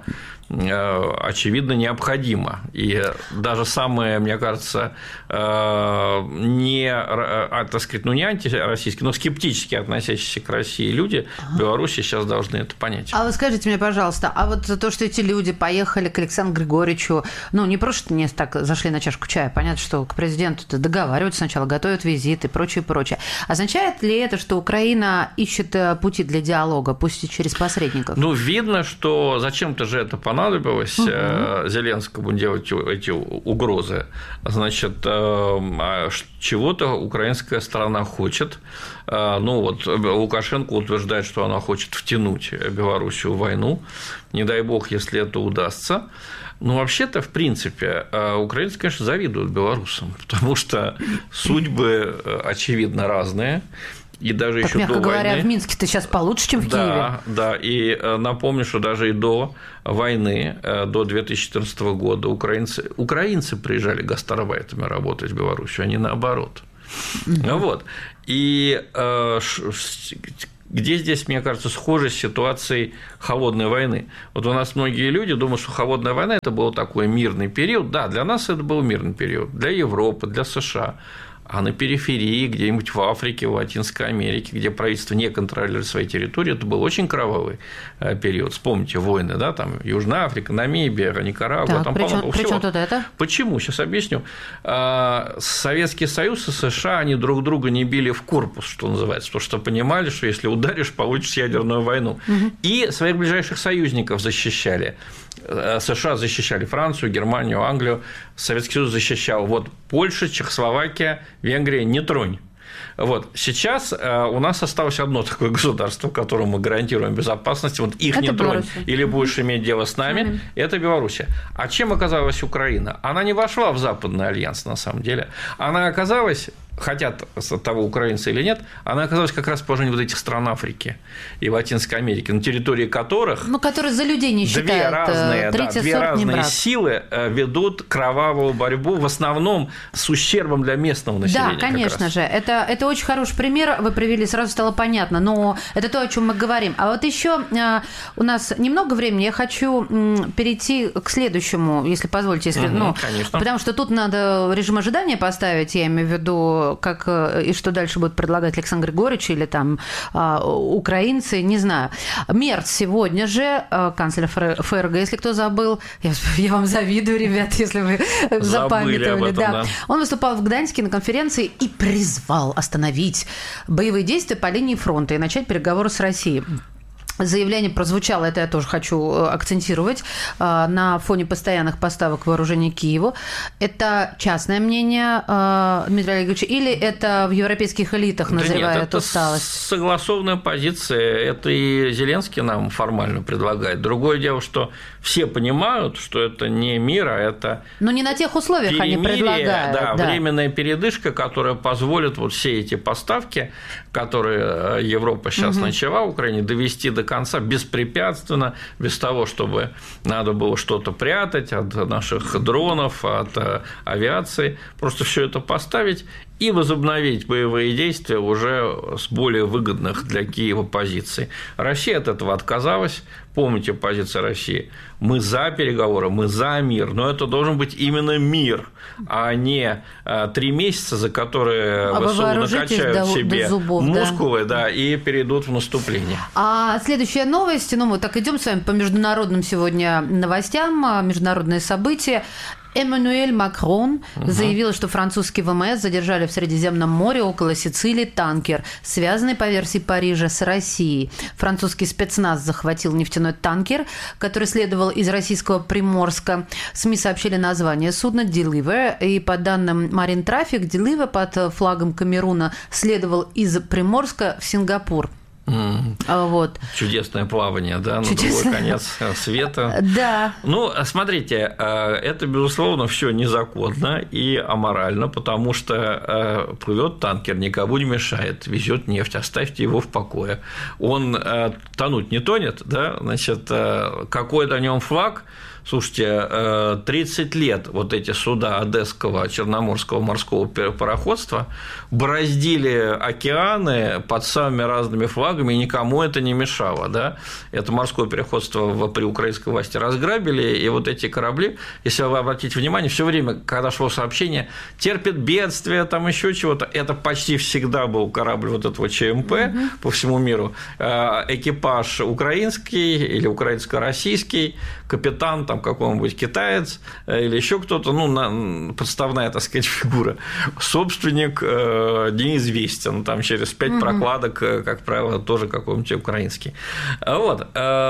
очевидно, необходимо. И даже самые, мне кажется, не, так сказать, ну, не антироссийские, но скептически относящиеся к России люди в Беларуси сейчас должны это понять. А вы скажите мне, пожалуйста, а вот то, что эти люди поехали к Александру Григорьевичу, ну, не просто не так зашли на чашку чая, понятно, что к президенту договариваются сначала, готовят визит и прочее, прочее. Означает ли это, что Украина ищет пути для диалога, пусть и через посредников? Ну, видно, что зачем-то же это понадобилось угу. Зеленскому делать эти угрозы. Значит, чего-то украинская сторона хочет. Ну, вот Лукашенко утверждает, что она хочет втянуть Белоруссию в войну. Не дай бог, если это удастся. Ну, вообще-то, в принципе, украинцы, конечно, завидуют белорусам, потому что судьбы, очевидно, разные. И даже так, еще мягко до говоря, войны... в Минске-то сейчас получше, чем в да, Киеве. Да, и напомню, что даже и до войны, до две тысячи четырнадцатого года, украинцы, украинцы приезжали гастарбайтерами работать в Белоруссию, а не наоборот. Mm-hmm. Вот. И где здесь, мне кажется, схожесть с ситуацией холодной войны? Вот у нас многие люди думают, что холодная война – это был такой мирный период. Да, для нас это был мирный период, для Европы, для США. А на периферии, где-нибудь в Африке, в Латинской Америке, где правительство не контролирует свои территории, это был очень кровавый период. Вспомните войны, да, там Южная Африка, Намибия, Никарагуа. Так, там, при чём, при чём тут это? Почему? Сейчас объясню. Советский Союз и США, они друг друга не били в корпус, что называется, потому что понимали, что если ударишь, получишь ядерную войну. Угу. И своих ближайших союзников защищали. США защищали Францию, Германию, Англию, Советский Союз защищал вот Польша, Чехословакия, Венгрия, не тронь. Вот. Сейчас у нас осталось одно такое государство, которому мы гарантируем безопасность, вот их это не тронь, или будешь иметь дело с нами, mm-hmm. это Белоруссия. А чем оказалась Украина? Она не вошла в Западный альянс, на самом деле. Она оказалась, хотят того украинцы или нет, она оказалась как раз в положении вот этих стран Африки и Латинской Америки, на территории которых ну, которые за людей не две считают, разные, да, две разные силы ведут кровавую борьбу, в основном с ущербом для местного населения. Да, конечно же. Это, это очень хороший пример, вы привели, сразу стало понятно, но это то, о чем мы говорим. А вот еще у нас немного времени, я хочу перейти к следующему, если позволите, если, угу, ну, конечно. Потому что тут надо режим ожидания поставить, я имею в виду, как и что дальше будет предлагать Александр Григорьевич или там украинцы, не знаю. Мерц сегодня же, канцлер ФРГ, если кто забыл, я, я вам завидую, ребят, если вы запамятовали. Да. Да. Он выступал в Гданьске на конференции и призвал остановить боевые действия по линии фронта и начать переговоры с Россией. Заявление прозвучало, это я тоже хочу акцентировать, на фоне постоянных поставок вооружений Киеву. Это частное мнение Дмитрия Олеговича или это в европейских элитах назревает да нет, усталость? Это согласованная позиция. Это и Зеленский нам формально предлагает. Другое дело, что все понимают, что это не мир, а это но не на тех условиях они предлагают. Да, да, временная передышка, которая позволит вот все эти поставки, которые Европа сейчас угу. начала в Украине, довести до конца беспрепятственно, без того, чтобы надо было что-то прятать от наших дронов, от авиации, просто все это поставить и возобновить боевые действия уже с более выгодных для Киева позиций. Россия от этого отказалась. Помните позицию России? Мы за переговоры, мы за мир, но это должен быть именно мир, а не три месяца, за которые а ВСУ накачают до, себе до зубов, мускулы да. Да, и перейдут в наступление. А следующая новость, ну мы так идем с вами по международным сегодня новостям, международные события. Эммануэль Макрон угу. заявил, что французские ВМС задержали в Средиземном море около Сицилии танкер, связанный по версии Парижа с Россией. Французский спецназ захватил нефтяной танкер, который следовал из российского Приморска. СМИ сообщили название судна «Deliver», и по данным Marine Traffic, «Deliver» под флагом Камеруна следовал из Приморска в Сингапур. Mm. Вот. Чудесное плавание, да, Чудесное. на другой конец света. Да. Ну, смотрите, это, безусловно, все незаконно и аморально, потому что плывет танкер, никому не мешает, везет нефть, оставьте его в покое. Он тонуть не тонет, да, значит, какой на нем флаг, Слушайте, тридцать лет вот эти суда Одесского Черноморского морского пароходства бороздили океаны под самыми разными флагами, и никому это не мешало. Да? Это морское пароходство при украинской власти разграбили, и вот эти корабли, если вы обратите внимание, все время, когда шло сообщение, терпит бедствие, там еще чего-то, это почти всегда был корабль вот этого ЧМП mm-hmm. по всему миру, экипаж украинский или украинско-российский, капитан там какой-нибудь китаец или еще кто-то, ну, подставная, так сказать, фигура, собственник неизвестен, там через пять угу. прокладок, как правило, тоже какой-нибудь украинский. Вот.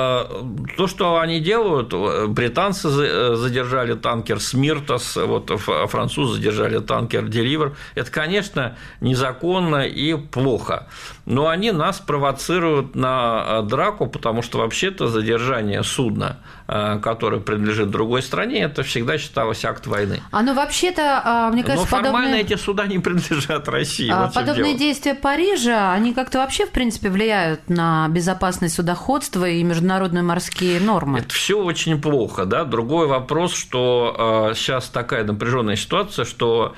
То, что они делают, британцы задержали танкер «Смиртос», вот французы задержали танкер «Деливер», это, конечно, незаконно и плохо, но они нас провоцируют на драку, потому что вообще-то задержание судна, которое принадлежит другой стране, это всегда считалось акт войны. А ну вообще-то, мне кажется, но формально подобные... эти суда не принадлежат России. А, вот подобные действия Парижа, они как-то вообще, в принципе, влияют на безопасность судоходства и международные морские нормы? Это все очень плохо, да. Другой вопрос, что сейчас такая напряженная ситуация, что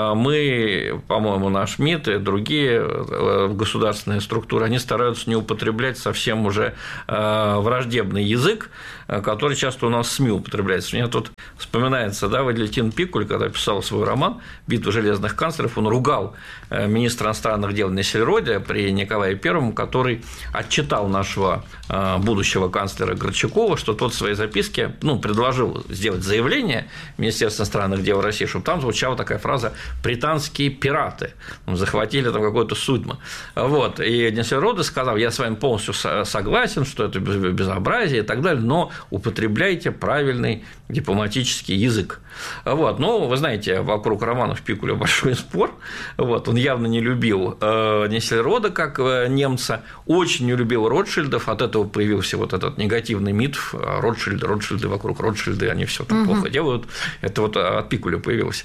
мы, по-моему, наш МИД и другие государственные структуры, они стараются не употреблять совсем уже враждебный язык, который часто у нас в СМИ употребляется. Мне тут вспоминается, да, Валентин Пикуль, когда писал свой роман «Битва железных канцлеров», он ругал министра иностранных дел Нессельроде при Николае Первом, который отчитал нашего будущего канцлера Горчакова, что тот в своей записке, ну, предложил сделать заявление Министерства иностранных дел России, чтобы там звучала такая фраза «британские пираты захватили там какое-то судно». Вот. И Нессельроде сказал: я с вами полностью согласен, что это безобразие и так далее, но употребляйте правильный дипломатический язык. Вот. Но вы знаете, вокруг романов Пикуля большой спор. Вот. Он явно не любил Нессельроде как немца, очень не любил Ротшильдов, от этого появился вот этот негативный миф: Ротшильды, Ротшильды вокруг Ротшильды, они все там угу. плохо делают. Это вот от Пикуля появилось.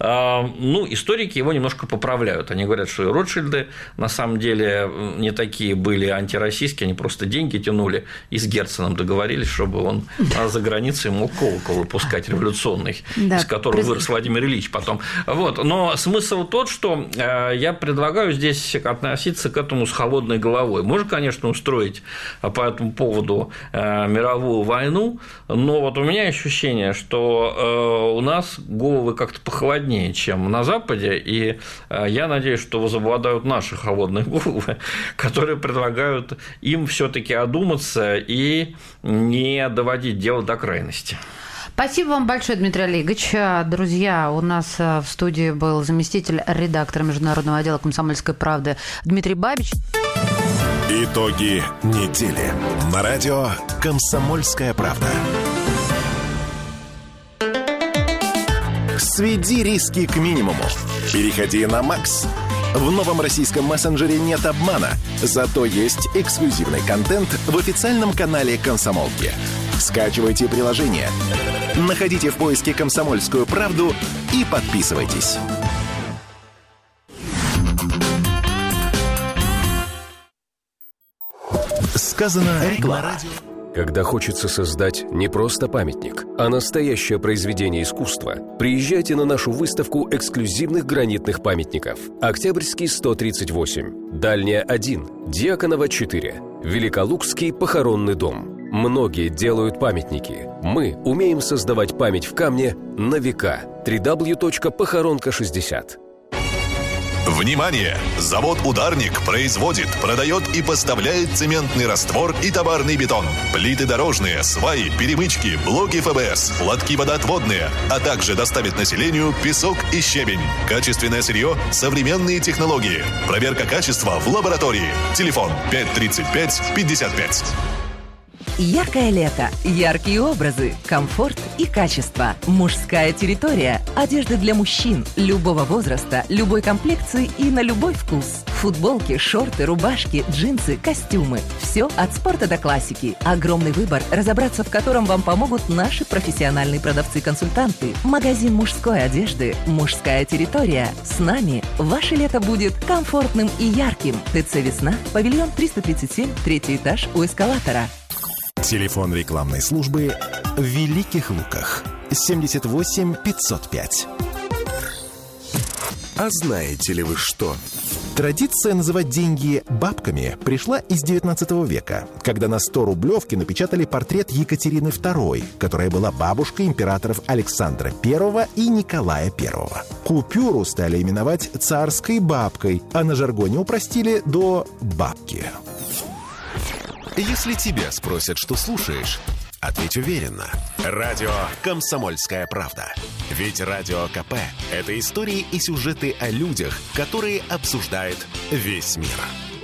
Ну, историки его немножко поправляют. Они говорят, что и Ротшильды на самом деле не такие были антироссийские, они просто деньги тянули и с Герценом договорились, чтобы он за границей мог колокол выпускать революционный, да, из которого приз... вырос Владимир Ильич потом. Вот. Но смысл тот, что я предлагаю здесь относиться к этому с холодной головой. Можно, конечно, устроить по этому поводу мировую войну, но вот у меня ощущение, что у нас головы как-то похолоднее, чем на Западе, и я надеюсь, что возобладают наши холодные головы, которые предлагают им все-таки одуматься и не доводить дело до крайности. Спасибо вам большое, Дмитрий Олегович. Друзья, у нас в студии был заместитель редактора международного отдела «Комсомольской правды» Дмитрий Бабич. Итоги недели на радио «Комсомольская правда». Сведи риски к минимуму. Переходи на Макс. В новом российском мессенджере нет обмана, зато есть эксклюзивный контент в официальном канале «Комсомолки». Скачивайте приложение, находите в поиске «Комсомольскую правду» и подписывайтесь. Сказано на радио. Когда хочется создать не просто памятник, а настоящее произведение искусства, приезжайте на нашу выставку эксклюзивных гранитных памятников. Октябрьский сто тридцать восемь, Дальняя один, Дьяконова четыре, Великолукский похоронный дом. Многие делают памятники. Мы умеем создавать память в камне на века. дабл ю дабл ю дабл ю точка похоронка шестьдесят. Внимание! Завод «Ударник» производит, продает и поставляет цементный раствор и товарный бетон, плиты дорожные, сваи, перемычки, блоки эф бэ эс, лотки водоотводные, а также доставит населению песок и щебень. Качественное сырье, современные технологии. Проверка качества в лаборатории. Телефон пять тридцать пять пятьдесят пять. Яркое лето, яркие образы, комфорт и качество. Мужская территория. Одежда для мужчин любого возраста, любой комплекции и на любой вкус. Футболки, шорты, рубашки, джинсы, костюмы. Все от спорта до классики. Огромный выбор, разобраться в котором вам помогут наши профессиональные продавцы-консультанты. Магазин мужской одежды «Мужская территория». С нами ваше лето будет комфортным и ярким. ТЦ «Весна», павильон триста тридцать семь, третий этаж у эскалатора. Телефон рекламной службы в Великих Луках. семьдесят восемь пятьсот пять. А знаете ли вы что? Традиция называть деньги бабками пришла из девятнадцатого века, когда на сто рублевки напечатали портрет Екатерины второй, которая была бабушкой императоров Александра Первого и Николая Первого. Купюру стали именовать царской бабкой, а на жаргоне упростили до бабки. Если тебя спросят, что слушаешь, ответь уверенно. Радио «Комсомольская правда». Ведь Радио КП – это истории и сюжеты о людях, которые обсуждает весь мир.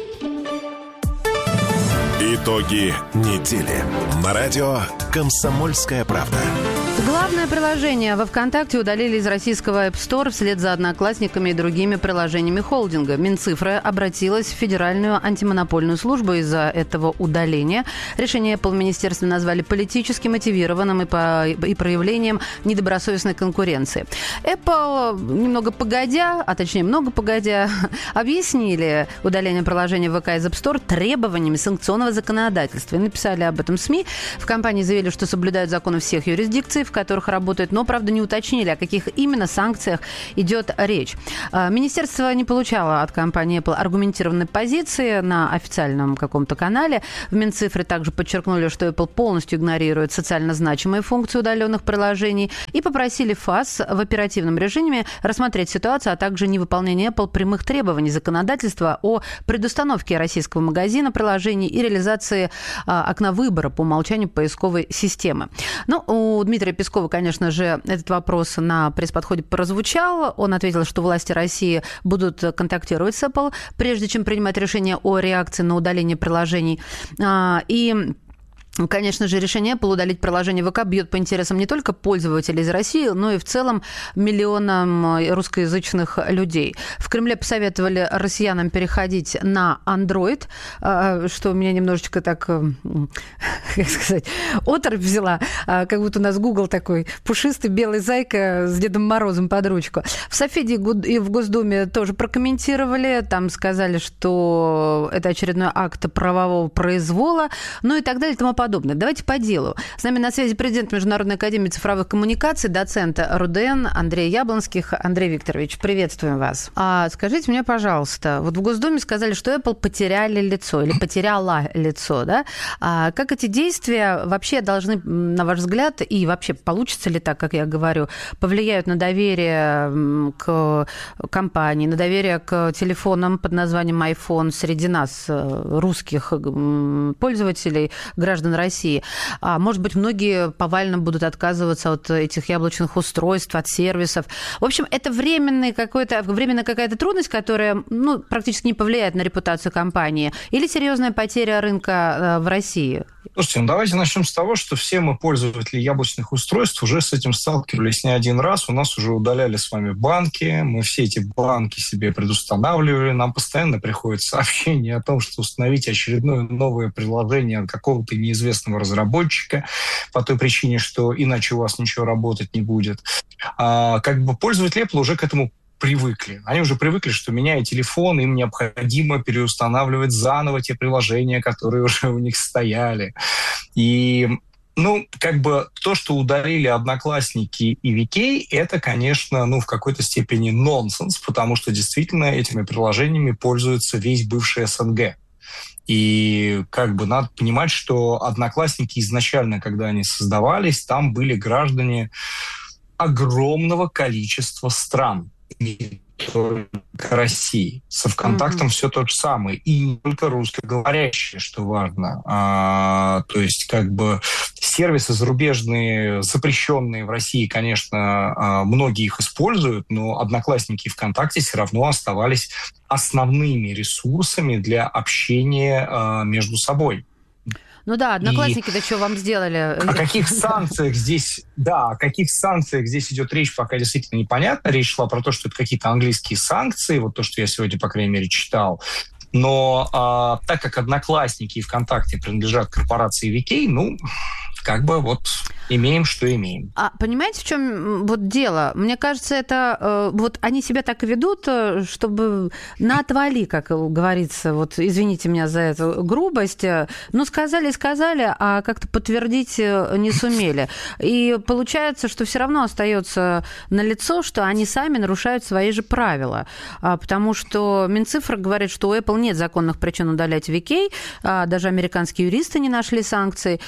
Итоги недели. На радио «Комсомольская правда». Главное приложение во ВКонтакте удалили из российского App Store вслед за Одноклассниками и другими приложениями холдинга. Минцифра обратилась в Федеральную антимонопольную службу из-за этого удаления. Решение Apple в министерстве назвали политически мотивированным и, по, и проявлением недобросовестной конкуренции. Apple немного погодя, а точнее много погодя, объяснили удаление приложения ВК из App Store требованиями санкционного законодательства. И написали об этом СМИ. В компании заявили, что соблюдают законы всех юрисдикций, в которых работают, но, правда, не уточнили, о каких именно санкциях идет речь. Министерство не получало от компании Apple аргументированной позиции на официальном каком-то канале. В Минцифре также подчеркнули, что Apple полностью игнорирует социально значимые функции удаленных приложений и попросили ФАС в оперативном режиме рассмотреть ситуацию, а также невыполнение Apple прямых требований законодательства о предустановке российского магазина приложений и реализации а, окна выбора по умолчанию поисковой системы. Ну, у Дмитрия Пескова, конечно же, этот вопрос на пресс-подходе прозвучал. Он ответил, что власти России будут контактировать с Apple, прежде чем принимать решение о реакции на удаление приложений. И... Конечно же, решение Apple удалить приложение ВК бьет по интересам не только пользователей из России, но и в целом миллионам русскоязычных людей. В Кремле посоветовали россиянам переходить на Android, что меня немножечко так, как сказать, оторопь взяла, как будто у нас Google такой пушистый белый зайка с Дедом Морозом под ручку. В Софеде и в Госдуме тоже прокомментировали, там сказали, что это очередной акт правового произвола, ну и так далее, и тому подобное. Давайте по делу. С нами на связи президент Международной академии цифровых коммуникаций, доцент РУДН Андрей Яблонских. Андрей Викторович, приветствуем вас. А скажите мне, пожалуйста, вот в Госдуме сказали, что Apple потеряли лицо или потеряла лицо, да? А как эти действия вообще должны, на ваш взгляд, и вообще получится ли так, как я говорю, повлияют на доверие к компании, на доверие к телефонам под названием iPhone среди нас, русских пользователей, граждан России. А может быть, многие повально будут отказываться от этих яблочных устройств, от сервисов. В общем, это временная, какой-то, временная какая-то трудность, которая ну, практически не повлияет на репутацию компании, или серьезная потеря рынка в России? Слушайте, ну давайте начнем с того, что все мы, пользователи яблочных устройств, уже с этим сталкивались не один раз. У нас уже удаляли с вами банки, мы все эти банки себе предустанавливали. Нам постоянно приходят сообщения о том, что установить очередное новое приложение от какого-то неизвестного разработчика по той причине, что иначе у вас ничего работать не будет. А, как бы пользователи Apple уже к этому привыкли. Они уже привыкли, что меняя телефон, им необходимо переустанавливать заново те приложения, которые уже у них стояли. И, ну, как бы то, что удалили Одноклассники и ви кей, это, конечно, ну, в какой-то степени нонсенс, потому что действительно этими приложениями пользуется весь бывший эс эн гэ. И как бы надо понимать, что Одноклассники изначально, когда они создавались, там были граждане огромного количества стран. Не только России. Со ВКонтактом mm-hmm. все то же самое. И не только русскоговорящие, что важно. А, то есть, как бы, сервисы зарубежные, запрещенные в России, конечно, многие их используют, но Одноклассники и ВКонтакте все равно оставались основными ресурсами для общения а, между собой. Ну да, Одноклассники-то что вам сделали? О каких санкциях здесь, да, о каких санкциях здесь идет речь, пока действительно непонятно. Речь шла про то, что это какие-то английские санкции, вот то, что я сегодня, по крайней мере, читал. Но а, так как Одноклассники и ВКонтакте принадлежат корпорации ви кей, ну, как бы вот... имеем, что имеем. А понимаете, в чем вот дело? Мне кажется, это вот они себя так ведут, чтобы на отвали, как говорится, вот извините меня за эту грубость, ну сказали, сказали, а как-то подтвердить не сумели. И получается, что все равно остается налицо, что они сами нарушают свои же правила, потому что Минцифра говорит, что у Apple нет законных причин удалять ви кей, даже американские юристы не нашли санкций.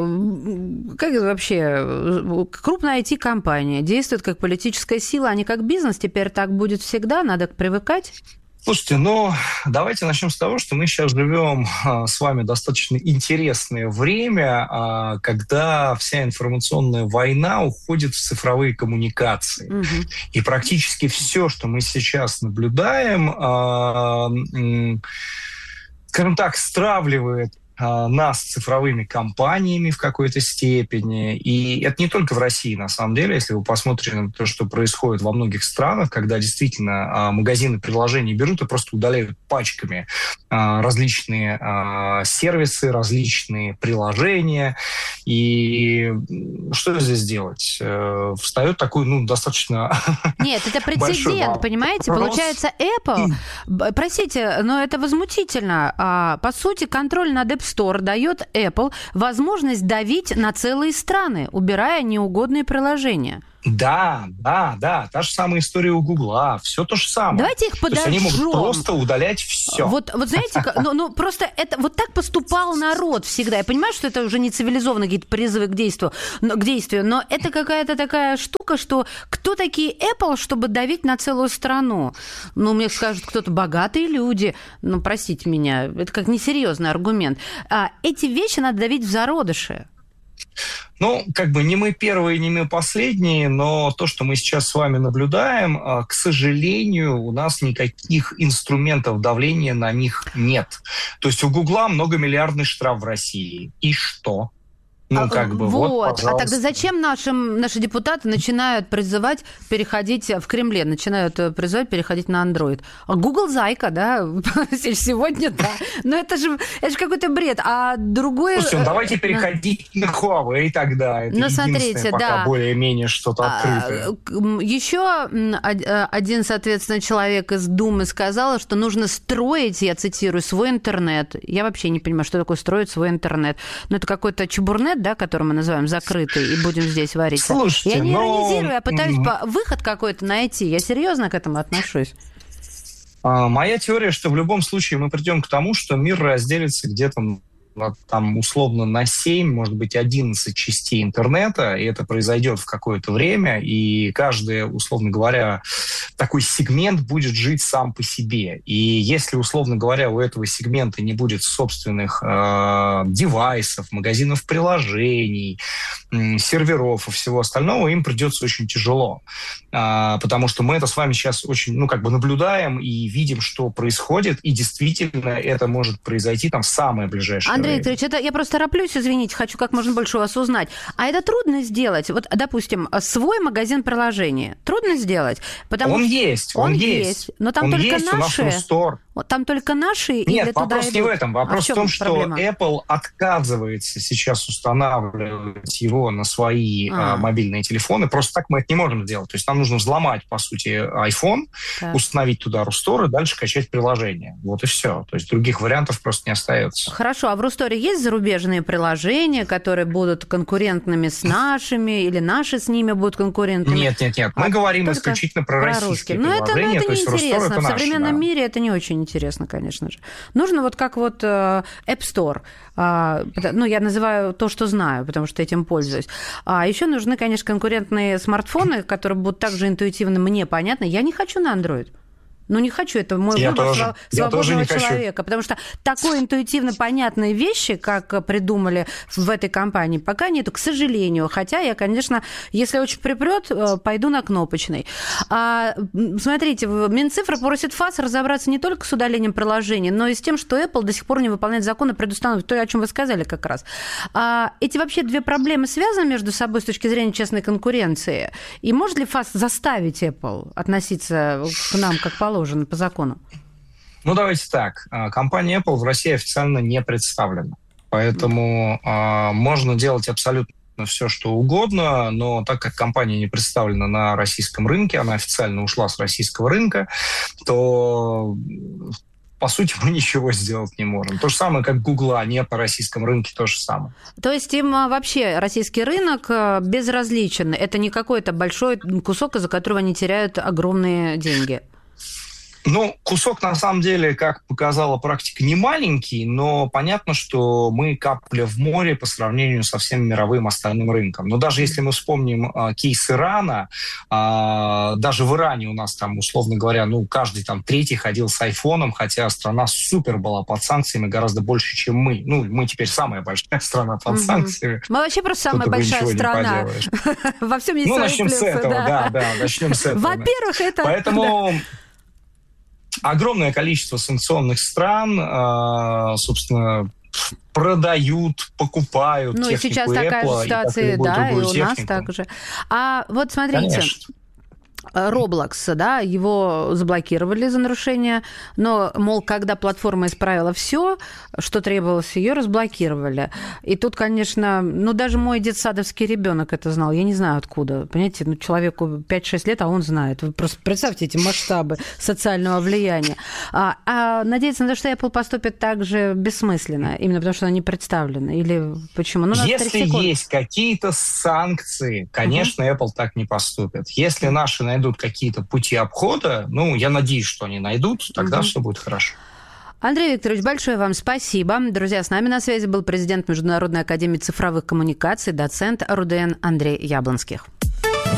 Как вообще крупная ай ти-компания действует как политическая сила, а не как бизнес. Теперь так будет всегда, надо привыкать. Слушайте, ну, давайте начнем с того, что мы сейчас живем а, с вами достаточно интересное время, а, когда вся информационная война уходит в цифровые коммуникации. Угу. И практически все, что мы сейчас наблюдаем, а, м, скажем так, стравливает нас с цифровыми компаниями в какой-то степени. И это не только в России, на самом деле. Если вы посмотрите на то, что происходит во многих странах, когда действительно магазины приложений берут и просто удаляют пачками различные сервисы, различные приложения. И что здесь делать? Встает такой, ну, достаточно... Нет, это прецедент, понимаете? Вопрос. Получается, Apple... Простите, но это возмутительно. По сути, контроль над App Store дает Apple возможность давить на целые страны, убирая неугодные приложения. Да, да, да, та же самая история у Гугла, все то же самое. Давайте их подожжем. То есть они могут просто удалять все. Вот, вот знаете, ну, ну просто это вот так поступал народ всегда. Я понимаю, что это уже не цивилизованные какие-то призывы к действию, к действию, но это какая-то такая штука, что кто такие Apple, чтобы давить на целую страну? Ну, мне скажут, кто-то богатые люди. Ну, простите меня, это как несерьезный аргумент. А эти вещи надо давить в зародыше. Ну, как бы не мы первые, не мы последние, но то, что мы сейчас с вами наблюдаем, к сожалению, у нас никаких инструментов давления на них нет. То есть у Гугла многомиллиардный штраф в России. И что? Ну, как бы, вот, вот пожалуйста. А тогда зачем нашим, наши депутаты начинают призывать переходить в Кремле, начинают призывать переходить на Android? А Google зайка, да, сегодня, да. Но это же, это же какой-то бред. А другое... Слушайте, ну, давайте переходить на Huawei тогда. Это ну, смотрите, пока да. более-менее что-то открытое. Еще один, соответственно, человек из Думы сказал, что нужно строить, я цитирую, свой интернет. Я вообще не понимаю, что такое строить свой интернет. Но это какой-то чебурнет, да, который мы называем закрытый, и будем здесь варить. Слушайте, я не но... иронизирую, я пытаюсь по... выход какой-то найти. Я серьезно к этому отношусь. А, моя теория, что в любом случае мы придем к тому, что мир разделится где-то там условно на семь, может быть, одиннадцать частей интернета, и это произойдет в какое-то время, и каждый, условно говоря, такой сегмент будет жить сам по себе. И если, условно говоря, у этого сегмента не будет собственных э, девайсов, магазинов приложений, э, серверов и всего остального, им придется очень тяжело. Э, потому что мы это с вами сейчас очень, ну, как бы наблюдаем и видим, что происходит, и действительно это может произойти там в самое ближайшее Андрей время. Викторович, это я просто тороплюсь, извините, хочу как можно больше у вас узнать. А это трудно сделать? Вот, допустим, свой магазин приложений. Трудно сделать? Потому он что... есть, он, он есть. есть. Но там он только есть, наши. У нас Store. Там только наши? Нет, или вопрос туда не идут? в этом. Вопрос а в, в том, что проблема? Apple отказывается сейчас устанавливать его на свои а. А, мобильные телефоны. Просто так мы это не можем сделать. То есть нам нужно взломать, по сути, iPhone, так. установить туда Рустор и дальше качать приложение. Вот и все. То есть других вариантов просто не остается. Хорошо. А в Русторе есть зарубежные приложения, которые будут конкурентными с нашими, или наши с ними будут конкурентными? Нет, нет, нет. Мы а говорим исключительно про, про российские но приложения. Это, ну, это неинтересно. В наши, современном да. мире это не очень интересно, конечно же. Нужно вот как вот App Store. Ну, я называю то, что знаю, потому что этим пользуюсь. А еще нужны, конечно, конкурентные смартфоны, которые будут также интуитивно мне понятны. Я не хочу на Android. Ну, не хочу, это мой я выбор тоже. свободного тоже человека. Хочу. Потому что такой интуитивно понятные вещи, как придумали в этой компании, пока нету, к сожалению. Хотя я, конечно, если очень припрет, пойду на кнопочный. А, смотрите, Минцифра просит ФАС разобраться не только с удалением приложений, но и с тем, что Apple до сих пор не выполняет законы, предустановленные, то, о чем вы сказали как раз. А, эти вообще две проблемы связаны между собой с точки зрения честной конкуренции? И может ли ФАС заставить Apple относиться к нам как положено? по закону? Ну, давайте так. Компания Apple в России официально не представлена. Поэтому mm. можно делать абсолютно абсолютно все, что угодно, но так как компания не представлена на российском рынке, она официально ушла с российского рынка, то... по сути, мы ничего сделать не можем. То же самое, как Гугла нет на российском рынке, то же самое. То есть им вообще российский рынок безразличен? Это не какой-то большой кусок, из-за которого они теряют огромные деньги? Ну, кусок, на самом деле, как показала практика, не маленький, но понятно, что мы капля в море по сравнению со всем мировым остальным рынком. Но даже если мы вспомним а, кейс Ирана, а, даже в Иране у нас там, условно говоря, ну, каждый там третий ходил с айфоном, хотя страна супер была под санкциями гораздо больше, чем мы. Ну, мы теперь самая большая страна под угу. санкциями. Мы вообще просто самая большая страна. Во всем есть свои плюсы. Ну, начнем с этого, да, да, начнем с этого. Во-первых, это... Поэтому... огромное количество санкционных стран, собственно, продают, покупают ну, технику и сейчас такая Apple, же ситуация, и да, и у технику. нас также. А вот смотрите... Конечно. Roblox, да, его заблокировали за нарушение, но, мол, когда платформа исправила все, что требовалось, ее разблокировали. И тут, конечно, ну, даже мой детсадовский ребенок это знал, я не знаю откуда, понимаете, ну, человеку пять-шесть лет, а он знает. Вы просто представьте эти масштабы социального влияния. А, а надеяться на то, что Apple поступит так же бессмысленно, именно потому что она не представлена, или почему? Ну, если есть какие-то санкции, конечно, uh-huh. Apple так не поступит. Если наши найдут какие-то пути обхода, ну, я надеюсь, что они найдут, тогда угу. все будет хорошо. Андрей Викторович, большое вам спасибо. Друзья, с нами на связи был президент Международной академии цифровых коммуникаций, доцент РУДН Андрей Яблонских.